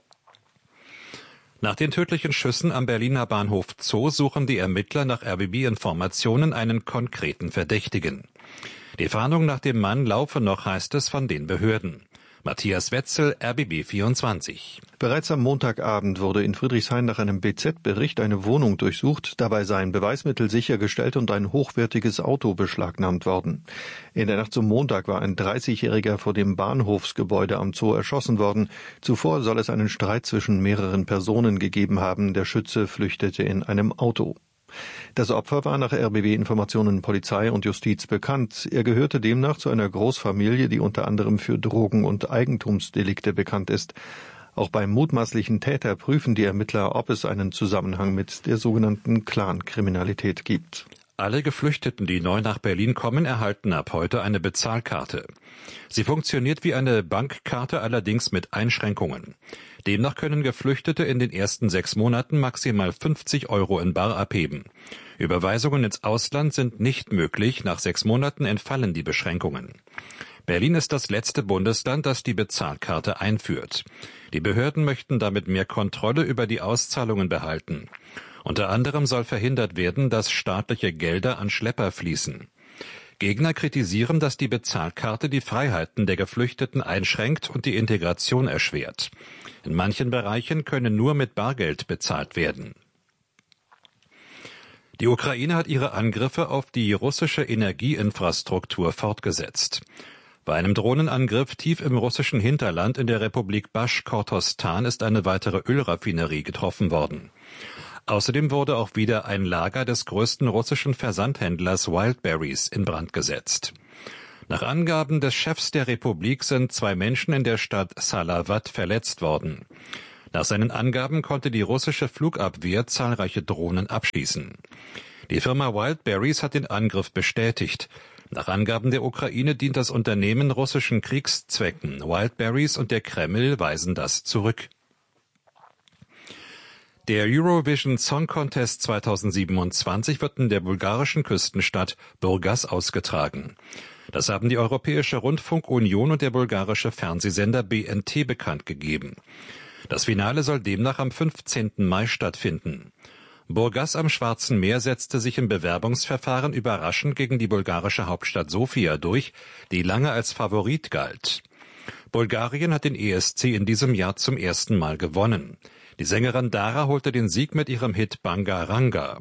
Speaker 2: Nach den tödlichen Schüssen am Berliner Bahnhof Zoo suchen die Ermittler nach RBB-Informationen einen konkreten Verdächtigen. Die Fahndung nach dem Mann laufe noch, heißt es von den Behörden. Matthias Wetzel, RBB 24.
Speaker 19: Bereits am Montagabend wurde in Friedrichshain nach einem BZ-Bericht eine Wohnung durchsucht. Dabei seien Beweismittel sichergestellt und ein hochwertiges Auto beschlagnahmt worden. In der Nacht zum Montag war ein 30-Jähriger vor dem Bahnhofsgebäude am Zoo erschossen worden. Zuvor soll es einen Streit zwischen mehreren Personen gegeben haben. Der Schütze flüchtete in einem Auto. Das Opfer war nach RBB-Informationen Polizei und Justiz bekannt. Er gehörte demnach zu einer Großfamilie, die unter anderem für Drogen- und Eigentumsdelikte bekannt ist. Auch beim mutmaßlichen Täter prüfen die Ermittler, ob es einen Zusammenhang mit der sogenannten Clankriminalität gibt.
Speaker 2: Alle Geflüchteten, die neu nach Berlin kommen, erhalten ab heute eine Bezahlkarte. Sie funktioniert wie eine Bankkarte, allerdings mit Einschränkungen. Demnach können Geflüchtete in den ersten 6 Monaten maximal 50 € in bar abheben. Überweisungen ins Ausland sind nicht möglich, nach 6 Monaten entfallen die Beschränkungen. Berlin ist das letzte Bundesland, das die Bezahlkarte einführt. Die Behörden möchten damit mehr Kontrolle über die Auszahlungen behalten. Unter anderem soll verhindert werden, dass staatliche Gelder an Schlepper fließen. Gegner kritisieren, dass die Bezahlkarte die Freiheiten der Geflüchteten einschränkt und die Integration erschwert. In manchen Bereichen könne nur mit Bargeld bezahlt werden. Die Ukraine hat ihre Angriffe auf die russische Energieinfrastruktur fortgesetzt. Bei einem Drohnenangriff tief im russischen Hinterland in der Republik Baschkortostan ist eine weitere Ölraffinerie getroffen worden. Außerdem wurde auch wieder ein Lager des größten russischen Versandhändlers Wildberries in Brand gesetzt. Nach Angaben des Chefs der Republik sind 2 Menschen in der Stadt Salavat verletzt worden. Nach seinen Angaben konnte die russische Flugabwehr zahlreiche Drohnen abschießen. Die Firma Wildberries hat den Angriff bestätigt. Nach Angaben der Ukraine dient das Unternehmen russischen Kriegszwecken. Wildberries und der Kreml weisen das zurück. Der Eurovision Song Contest 2027 wird in der bulgarischen Küstenstadt Burgas ausgetragen. Das haben die Europäische Rundfunkunion und der bulgarische Fernsehsender BNT bekannt gegeben. Das Finale soll demnach am 15. Mai stattfinden. Burgas am Schwarzen Meer setzte sich im Bewerbungsverfahren überraschend gegen die bulgarische Hauptstadt Sofia durch, die lange als Favorit galt. Bulgarien hat den ESC in diesem Jahr zum ersten Mal gewonnen. Die Sängerin Dara holte den Sieg mit ihrem Hit Bangaranga.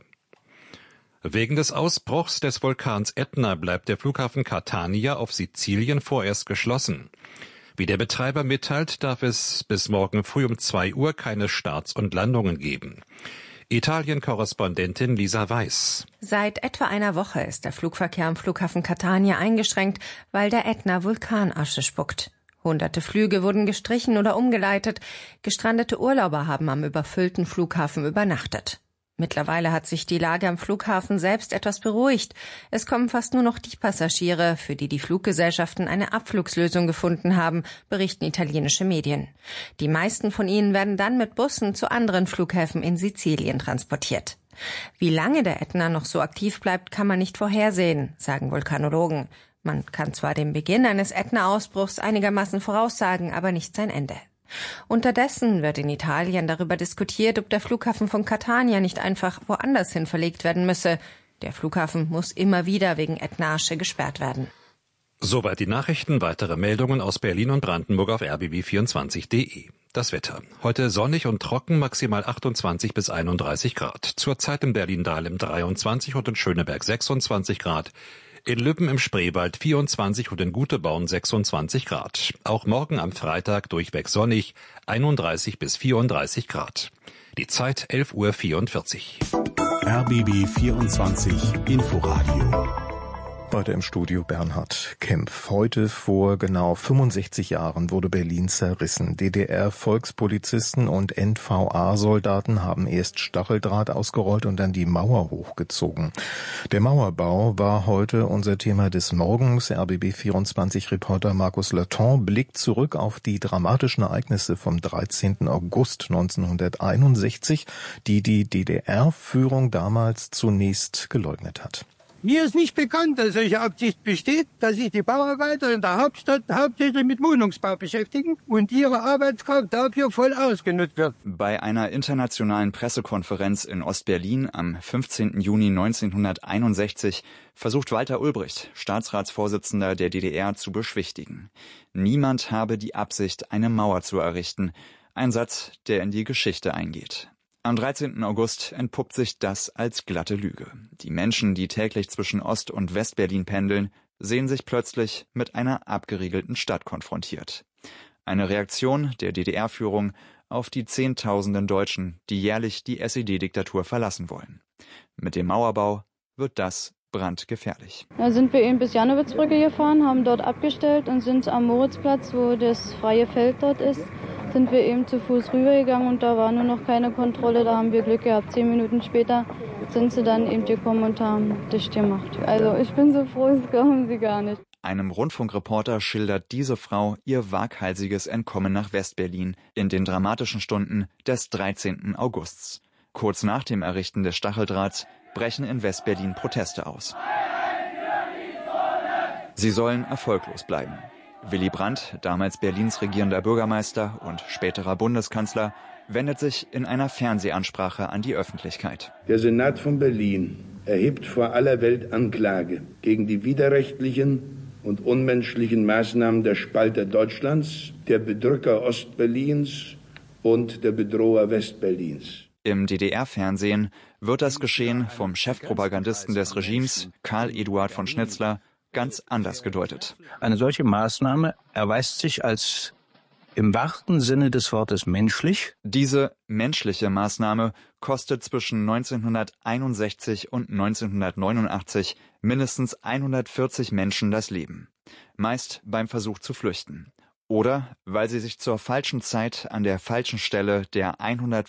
Speaker 2: Wegen des Ausbruchs des Vulkans Ätna bleibt der Flughafen Catania auf Sizilien vorerst geschlossen. Wie der Betreiber mitteilt, darf es bis morgen früh um 2 Uhr keine Starts und Landungen geben. Italien-Korrespondentin Lisa Weiß.
Speaker 20: Seit etwa einer Woche ist der Flugverkehr am Flughafen Catania eingeschränkt, weil der Ätna Vulkanasche spuckt. Hunderte Flüge wurden gestrichen oder umgeleitet. Gestrandete Urlauber haben am überfüllten Flughafen übernachtet. Mittlerweile hat sich die Lage am Flughafen selbst etwas beruhigt. Es kommen fast nur noch die Passagiere, für die die Fluggesellschaften eine Abflugslösung gefunden haben, berichten italienische Medien. Die meisten von ihnen werden dann mit Bussen zu anderen Flughäfen in Sizilien transportiert. Wie lange der Ätna noch so aktiv bleibt, kann man nicht vorhersehen, sagen Vulkanologen. Man kann zwar den Beginn eines Ätna-Ausbruchs einigermaßen voraussagen, aber nicht sein Ende. Unterdessen wird in Italien darüber diskutiert, ob der Flughafen von Catania nicht einfach woanders hin verlegt werden müsse. Der Flughafen muss immer wieder wegen Ätna-Asche gesperrt werden.
Speaker 2: Soweit die Nachrichten. Weitere Meldungen aus Berlin und Brandenburg auf rbb24.de. Das Wetter. Heute sonnig und trocken, maximal 28 bis 31 Grad. Zurzeit in Berlin-Dahlem 23 und in Schöneberg 26 Grad. In Lübben im Spreewald 24 und in Guteborn 26 Grad. Auch morgen am Freitag durchweg sonnig, 31 bis 34 Grad. Die Zeit 11:44 Uhr.
Speaker 4: RBB 24 Inforadio.
Speaker 5: Heute im Studio Bernhard Kempf. Heute vor genau 65 Jahren wurde Berlin zerrissen. DDR-Volkspolizisten und NVA-Soldaten haben erst Stacheldraht ausgerollt und dann die Mauer hochgezogen. Der Mauerbau war heute unser Thema des Morgens. RBB24-Reporter Markus Laton blickt zurück auf die dramatischen Ereignisse vom 13. August 1961, die die DDR-Führung damals zunächst geleugnet hat.
Speaker 21: Mir ist nicht bekannt, dass solche Absicht besteht, dass sich die Bauarbeiter in der Hauptstadt hauptsächlich mit Wohnungsbau beschäftigen und ihre Arbeitskraft dafür voll ausgenutzt wird.
Speaker 22: Bei einer internationalen Pressekonferenz in Ostberlin am 15. Juni 1961 versucht Walter Ulbricht, Staatsratsvorsitzender der DDR, zu beschwichtigen. Niemand habe die Absicht, eine Mauer zu errichten. Ein Satz, der in die Geschichte eingeht. Am 13. August entpuppt sich das als glatte Lüge. Die Menschen, die täglich zwischen Ost- und Westberlin pendeln, sehen sich plötzlich mit einer abgeriegelten Stadt konfrontiert. Eine Reaktion der DDR-Führung auf die Zehntausenden Deutschen, die jährlich die SED-Diktatur verlassen wollen. Mit dem Mauerbau wird das brandgefährlich.
Speaker 23: Da sind wir eben bis Jannowitzbrücke gefahren, haben dort abgestellt und sind am Moritzplatz, wo das freie Feld dort ist, sind wir eben zu Fuß rübergegangen und da war nur noch keine Kontrolle, da haben wir Glück gehabt. 10 Minuten später sind sie dann eben gekommen und haben dicht gemacht. Also ich bin so froh, das glauben Sie gar nicht.
Speaker 22: Einem Rundfunkreporter schildert diese Frau ihr waghalsiges Entkommen nach Westberlin in den dramatischen Stunden des 13. Augusts. Kurz nach dem Errichten des Stacheldrahts brechen in Westberlin Proteste aus. Sie sollen erfolglos bleiben. Willy Brandt, damals Berlins regierender Bürgermeister und späterer Bundeskanzler, wendet sich in einer Fernsehansprache an die Öffentlichkeit.
Speaker 1: Der Senat von Berlin erhebt vor aller Welt Anklage gegen die widerrechtlichen und unmenschlichen Maßnahmen der Spalter Deutschlands, der Bedrücker Ostberlins und der Bedroher Westberlins.
Speaker 22: Im DDR-Fernsehen wird das Geschehen vom Chefpropagandisten des Regimes, Karl Eduard von Schnitzler, ganz anders gedeutet.
Speaker 3: Eine solche Maßnahme erweist sich als im wahrsten Sinne des Wortes menschlich.
Speaker 22: Diese menschliche Maßnahme kostet zwischen 1961 und 1989 mindestens 140 Menschen das Leben. Meist beim Versuch zu flüchten. Oder weil sie sich zur falschen Zeit an der falschen Stelle der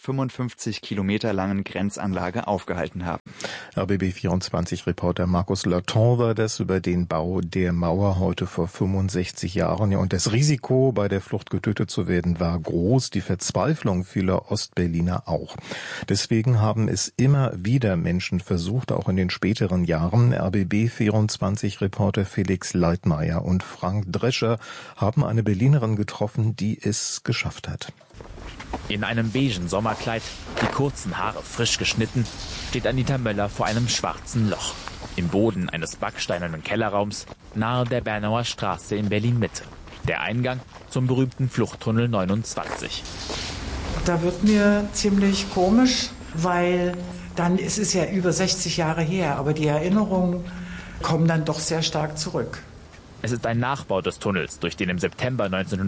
Speaker 22: 155 Kilometer langen Grenzanlage aufgehalten haben.
Speaker 5: RBB24-Reporter Markus Laton war das über den Bau der Mauer heute vor 65 Jahren. Ja, und das Risiko, bei der Flucht getötet zu werden, war groß. Die Verzweiflung vieler Ostberliner auch. Deswegen haben es immer wieder Menschen versucht, auch in den späteren Jahren. RBB24-Reporter Felix Leitmeier und Frank Drescher haben eine Berlinerin getroffen, die es geschafft hat.
Speaker 18: In einem beigen Sommerkleid, die kurzen Haare frisch geschnitten, steht Anita Möller vor einem schwarzen Loch. Im Boden eines backsteinernen Kellerraums, nahe der Bernauer Straße in Berlin-Mitte. Der Eingang zum berühmten Fluchttunnel 29.
Speaker 6: Da wird mir ziemlich komisch, weil dann ist es ja über 60 Jahre her, aber die Erinnerungen kommen dann doch sehr stark zurück.
Speaker 18: Es ist ein Nachbau des Tunnels, durch den im September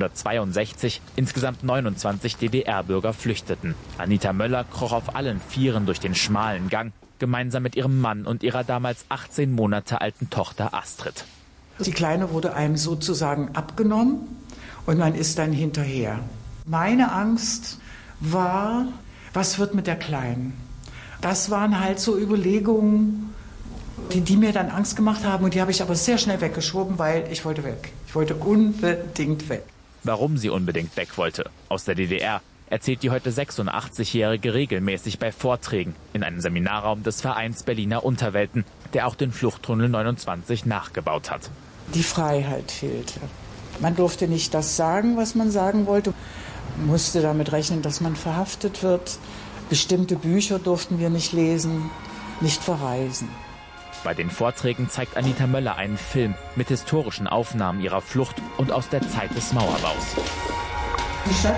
Speaker 18: 1962 insgesamt 29 DDR-Bürger flüchteten. Anita Möller kroch auf allen Vieren durch den schmalen Gang, gemeinsam mit ihrem Mann und ihrer damals 18 Monate alten Tochter Astrid.
Speaker 6: Die Kleine wurde einem sozusagen abgenommen und man ist dann hinterher. Meine Angst war, was wird mit der Kleinen? Das waren halt so Überlegungen, die mir dann Angst gemacht haben, und die habe ich aber sehr schnell weggeschoben, weil ich wollte weg. Ich wollte unbedingt weg.
Speaker 18: Warum sie unbedingt weg wollte aus der DDR, erzählt die heute 86-Jährige regelmäßig bei Vorträgen in einem Seminarraum des Vereins Berliner Unterwelten, der auch den Fluchttunnel 29 nachgebaut hat.
Speaker 6: Die Freiheit fehlte. Man durfte nicht das sagen, was man sagen wollte. Man musste damit rechnen, dass man verhaftet wird. Bestimmte Bücher durften wir nicht lesen, nicht verreisen.
Speaker 18: Bei den Vorträgen zeigt Anita Möller einen Film mit historischen Aufnahmen ihrer Flucht und aus der Zeit des Mauerbaus.
Speaker 6: Die Stadt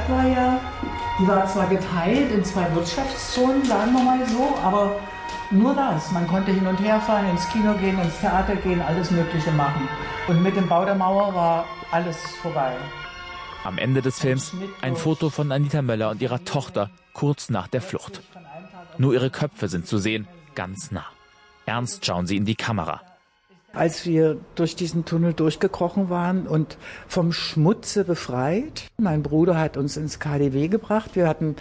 Speaker 6: die war zwar geteilt in 2 Wirtschaftszonen, sagen wir mal so, aber nur das. Man konnte hin und her fahren, ins Kino gehen, ins Theater gehen, alles Mögliche machen. Und mit dem Bau der Mauer war alles vorbei.
Speaker 18: Am Ende des Films ein Foto von Anita Möller und ihrer Tochter kurz nach der Flucht. Nur ihre Köpfe sind zu sehen, ganz nah. Ernst schauen sie in die Kamera.
Speaker 6: Als wir durch diesen Tunnel durchgekrochen waren und vom Schmutze befreit, mein Bruder hat uns ins KaDeWe gebracht. Wir hatten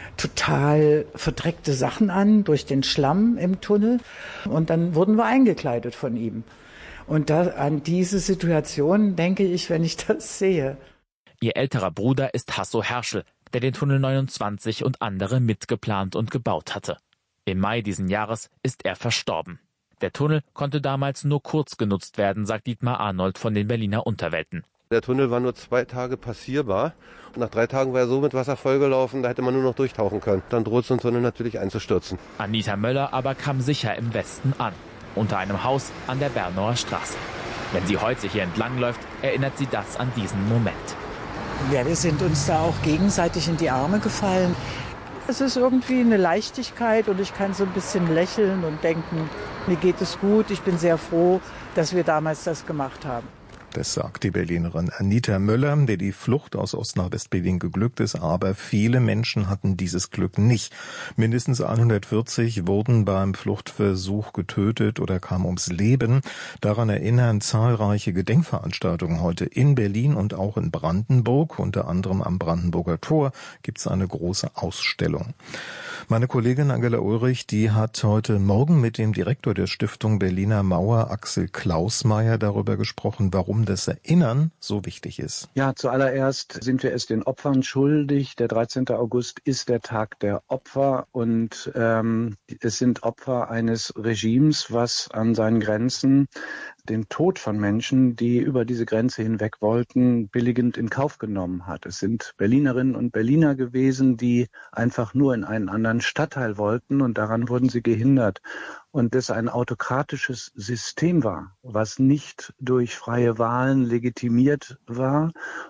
Speaker 6: total verdreckte Sachen an durch den Schlamm im Tunnel. Und dann wurden wir eingekleidet von ihm. Und an diese Situation denke ich, wenn ich das sehe.
Speaker 18: Ihr älterer Bruder ist Hasso Herschel, der den Tunnel 29 und andere mitgeplant und gebaut hatte. Im Mai diesen Jahres ist er verstorben. Der Tunnel konnte damals nur kurz genutzt werden, sagt Dietmar Arnold von den Berliner Unterwelten.
Speaker 24: Der Tunnel war nur 2 Tage passierbar. Und nach 3 Tagen war er so mit Wasser vollgelaufen, da hätte man nur noch durchtauchen können. Dann droht so ein Tunnel natürlich einzustürzen.
Speaker 18: Anita Möller aber kam sicher im Westen an, unter einem Haus an der Bernauer Straße. Wenn sie heute hier entlangläuft, erinnert sie das an diesen Moment.
Speaker 6: Ja, wir sind uns da auch gegenseitig in die Arme gefallen. Es ist irgendwie eine Leichtigkeit und ich kann so ein bisschen lächeln und denken, mir geht es gut, ich bin sehr froh, dass wir damals das gemacht haben.
Speaker 5: Das sagt die Berlinerin Anita Möller, der die Flucht aus Ost nach West-Berlin geglückt ist. Aber viele Menschen hatten dieses Glück nicht. Mindestens 140 wurden beim Fluchtversuch getötet oder kamen ums Leben. Daran erinnern zahlreiche Gedenkveranstaltungen heute in Berlin und auch in Brandenburg. Unter anderem am Brandenburger Tor gibt es eine große Ausstellung. Meine Kollegin Angela Ulrich, die hat heute Morgen mit dem Direktor der Stiftung Berliner Mauer, Axel Klausmeier, darüber gesprochen, warum das Erinnern so wichtig ist.
Speaker 25: Ja, zuallererst sind wir es den Opfern schuldig. Der 13. August ist der Tag der Opfer und es sind Opfer eines Regimes, was an seinen Grenzen den Tod von Menschen, die über diese Grenze hinweg wollten, billigend in Kauf genommen hat. Es sind Berlinerinnen und Berliner gewesen, die einfach nur in einen anderen Stadtteil wollten und daran wurden sie gehindert. Und das ein autokratisches System war, was nicht durch freie Wahlen legitimiert war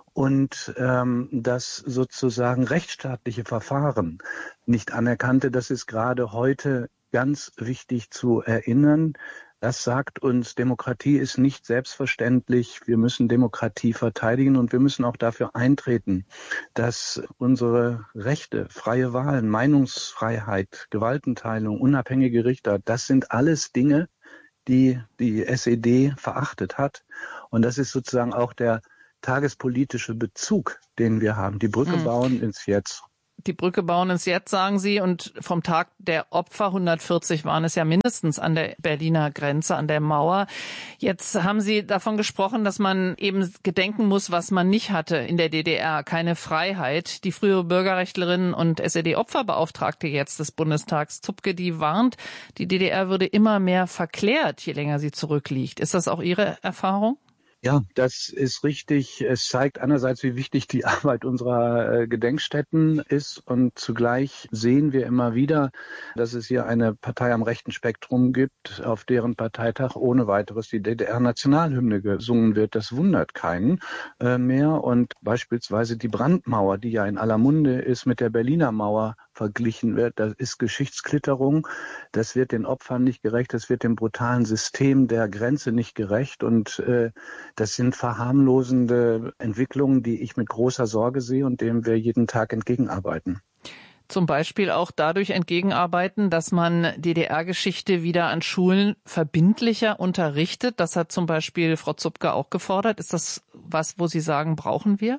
Speaker 25: und das sozusagen rechtsstaatliche Verfahren nicht anerkannte. Das ist gerade heute ganz wichtig zu erinnern. Das sagt uns, Demokratie ist nicht selbstverständlich. Wir müssen Demokratie verteidigen und wir müssen auch dafür eintreten, dass unsere Rechte, freie Wahlen, Meinungsfreiheit, Gewaltenteilung, unabhängige Richter, das sind alles Dinge, die die SED verachtet hat. Und das ist sozusagen auch der tagespolitische Bezug, den wir haben. Die Brücke bauen ins Jetzt.
Speaker 7: Die Brücke bauen ins Jetzt, sagen Sie. Und vom Tag der Opfer, 140 waren es ja mindestens an der Berliner Grenze, an der Mauer. Jetzt haben Sie davon gesprochen, dass man eben gedenken muss, was man nicht hatte in der DDR. Keine Freiheit. Die frühere Bürgerrechtlerin und SED-Opferbeauftragte jetzt des Bundestags, Zupke, die warnt, die DDR würde immer mehr verklärt, je länger sie zurückliegt. Ist das auch Ihre Erfahrung?
Speaker 25: Ja, das ist richtig. Es zeigt einerseits, wie wichtig die Arbeit unserer Gedenkstätten ist und zugleich sehen wir immer wieder, dass es hier eine Partei am rechten Spektrum gibt, auf deren Parteitag ohne weiteres die DDR-Nationalhymne gesungen wird. Das wundert keinen mehr und beispielsweise die Brandmauer, die ja in aller Munde ist, mit der Berliner Mauer verglichen wird. Das ist Geschichtsklitterung. Das wird den Opfern nicht gerecht. Das wird dem brutalen System der Grenze nicht gerecht. Und das sind verharmlosende Entwicklungen, die ich mit großer Sorge sehe und dem wir jeden Tag entgegenarbeiten.
Speaker 7: Zum Beispiel auch dadurch entgegenarbeiten, dass man DDR-Geschichte wieder an Schulen verbindlicher unterrichtet. Das hat zum Beispiel Frau Zupke auch gefordert. Ist das was, wo Sie sagen, brauchen wir?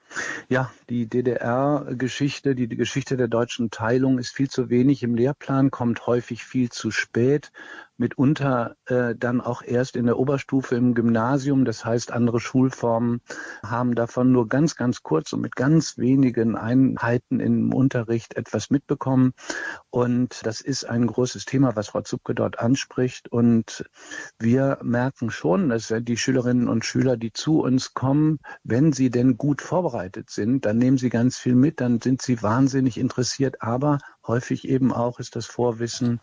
Speaker 25: Ja, die DDR-Geschichte, die Geschichte der deutschen Teilung ist viel zu wenig im Lehrplan, kommt häufig viel zu spät. Mitunter dann auch erst in der Oberstufe im Gymnasium. Das heißt, andere Schulformen haben davon nur ganz, ganz kurz und mit ganz wenigen Einheiten im Unterricht etwas mitbekommen. Und das ist ein großes Thema, was Frau Zupke dort anspricht. Und wir merken schon, dass die Schülerinnen und Schüler, die zu uns kommen, wenn sie denn gut vorbereitet sind, dann nehmen sie ganz viel mit, dann sind sie wahnsinnig interessiert. Aber häufig eben auch ist das Vorwissen,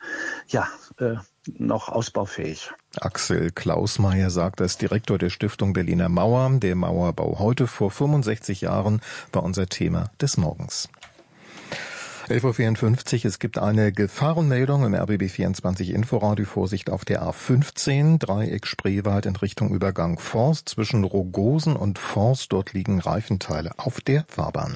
Speaker 25: noch ausbaufähig.
Speaker 5: Axel Klausmeier sagt als Direktor der Stiftung Berliner Mauer, der Mauerbau heute vor 65 Jahren war unser Thema des Morgens. 11.54 Uhr, es gibt eine Gefahrenmeldung im RBB 24 Inforadio. Vorsicht auf der A15, Dreieck Spreewald in Richtung Übergang Forst zwischen Rogosen und Forst. Dort liegen Reifenteile auf der Fahrbahn.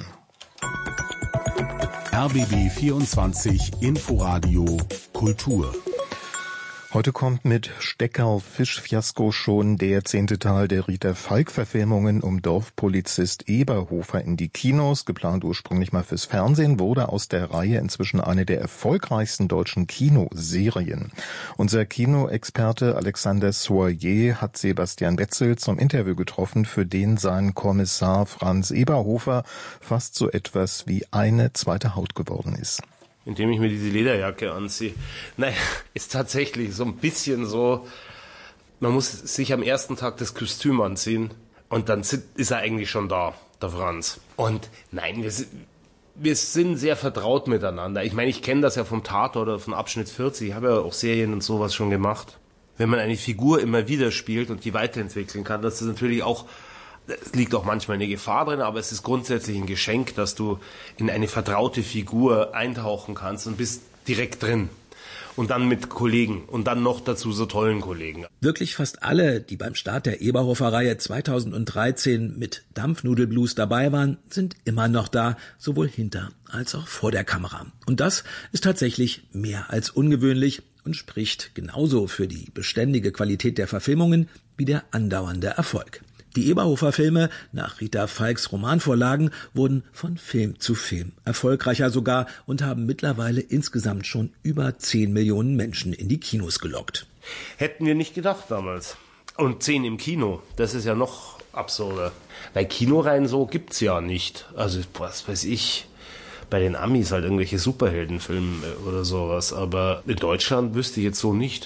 Speaker 4: RBB 24 Inforadio Kultur.
Speaker 5: Heute kommt mit Steckerl-Fischfiasko schon der 10. Teil der Rita-Falk-Verfilmungen um Dorfpolizist Eberhofer in die Kinos. Geplant ursprünglich mal fürs Fernsehen, wurde aus der Reihe inzwischen eine der erfolgreichsten deutschen Kinoserien. Unser Kinoexperte Alexander Soyer hat Sebastian Wetzel zum Interview getroffen, für den sein Kommissar Franz Eberhofer fast so etwas wie eine zweite Haut geworden ist.
Speaker 8: Indem ich mir diese Lederjacke anziehe. Naja, ist tatsächlich so ein bisschen so, man muss sich am ersten Tag das Kostüm anziehen und dann ist er eigentlich schon da, der Franz. Und nein, wir sind sehr vertraut miteinander. Ich meine, ich kenne das ja vom Tatort oder von Abschnitt 40, ich habe ja auch Serien und sowas schon gemacht. Wenn man eine Figur immer wieder spielt und die weiterentwickeln kann, das ist natürlich auch, es liegt auch manchmal eine Gefahr drin, aber es ist grundsätzlich ein Geschenk, dass du in eine vertraute Figur eintauchen kannst und bist direkt drin. Und dann mit Kollegen und dann noch dazu so tollen Kollegen.
Speaker 9: Wirklich fast alle, die beim Start der Eberhofer-Reihe 2013 mit Dampfnudelblues dabei waren, sind immer noch da, sowohl hinter als auch vor der Kamera. Und das ist tatsächlich mehr als ungewöhnlich und spricht genauso für die beständige Qualität der Verfilmungen wie der andauernde Erfolg. Die Eberhofer-Filme nach Rita Falks Romanvorlagen wurden von Film zu Film erfolgreicher sogar und haben mittlerweile insgesamt schon über 10 Millionen Menschen in die Kinos gelockt.
Speaker 8: Hätten wir nicht gedacht damals. Und 10 im Kino, das ist ja noch absurder. Weil Kinoreihen so gibt's ja nicht. Also was weiß ich, bei den Amis halt irgendwelche Superheldenfilme oder sowas. Aber in Deutschland wüsste ich jetzt so nicht.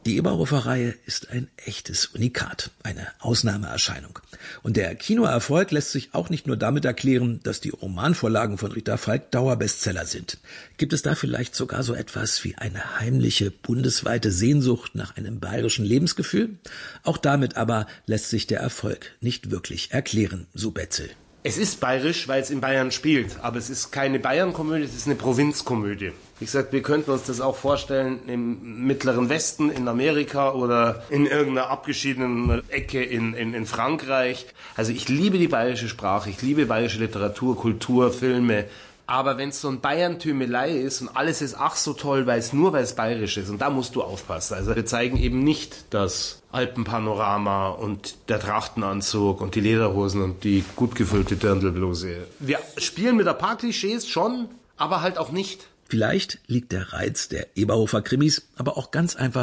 Speaker 9: Die Eberhofer-Reihe ist ein echtes Unikat, eine Ausnahmeerscheinung. Und der Kinoerfolg lässt sich auch nicht nur damit erklären, dass die Romanvorlagen von Rita Falk Dauerbestseller sind. Gibt es da vielleicht sogar so etwas wie eine heimliche, bundesweite Sehnsucht nach einem bayerischen Lebensgefühl? Auch damit aber lässt sich der Erfolg nicht wirklich erklären, so Betzel.
Speaker 8: Es ist bayerisch, weil es in Bayern spielt, aber es ist keine Bayern-Komödie, es ist eine Provinzkomödie. Wie gesagt, wir könnten uns das auch vorstellen im Mittleren Westen, in Amerika oder in irgendeiner abgeschiedenen Ecke in Frankreich. Also ich liebe die bayerische Sprache, ich liebe bayerische Literatur, Kultur, Filme. Aber wenn es so ein Bayern-Tümelei ist und alles ist ach so toll, weil es bayerisch ist, und da musst du aufpassen. Also wir zeigen eben nicht das Alpenpanorama und der Trachtenanzug und die Lederhosen und die gut gefüllte Dirndlbluse. Wir spielen mit ein paar Klischees schon, aber halt auch nicht.
Speaker 9: Vielleicht liegt der Reiz der Eberhofer-Krimis aber auch ganz einfach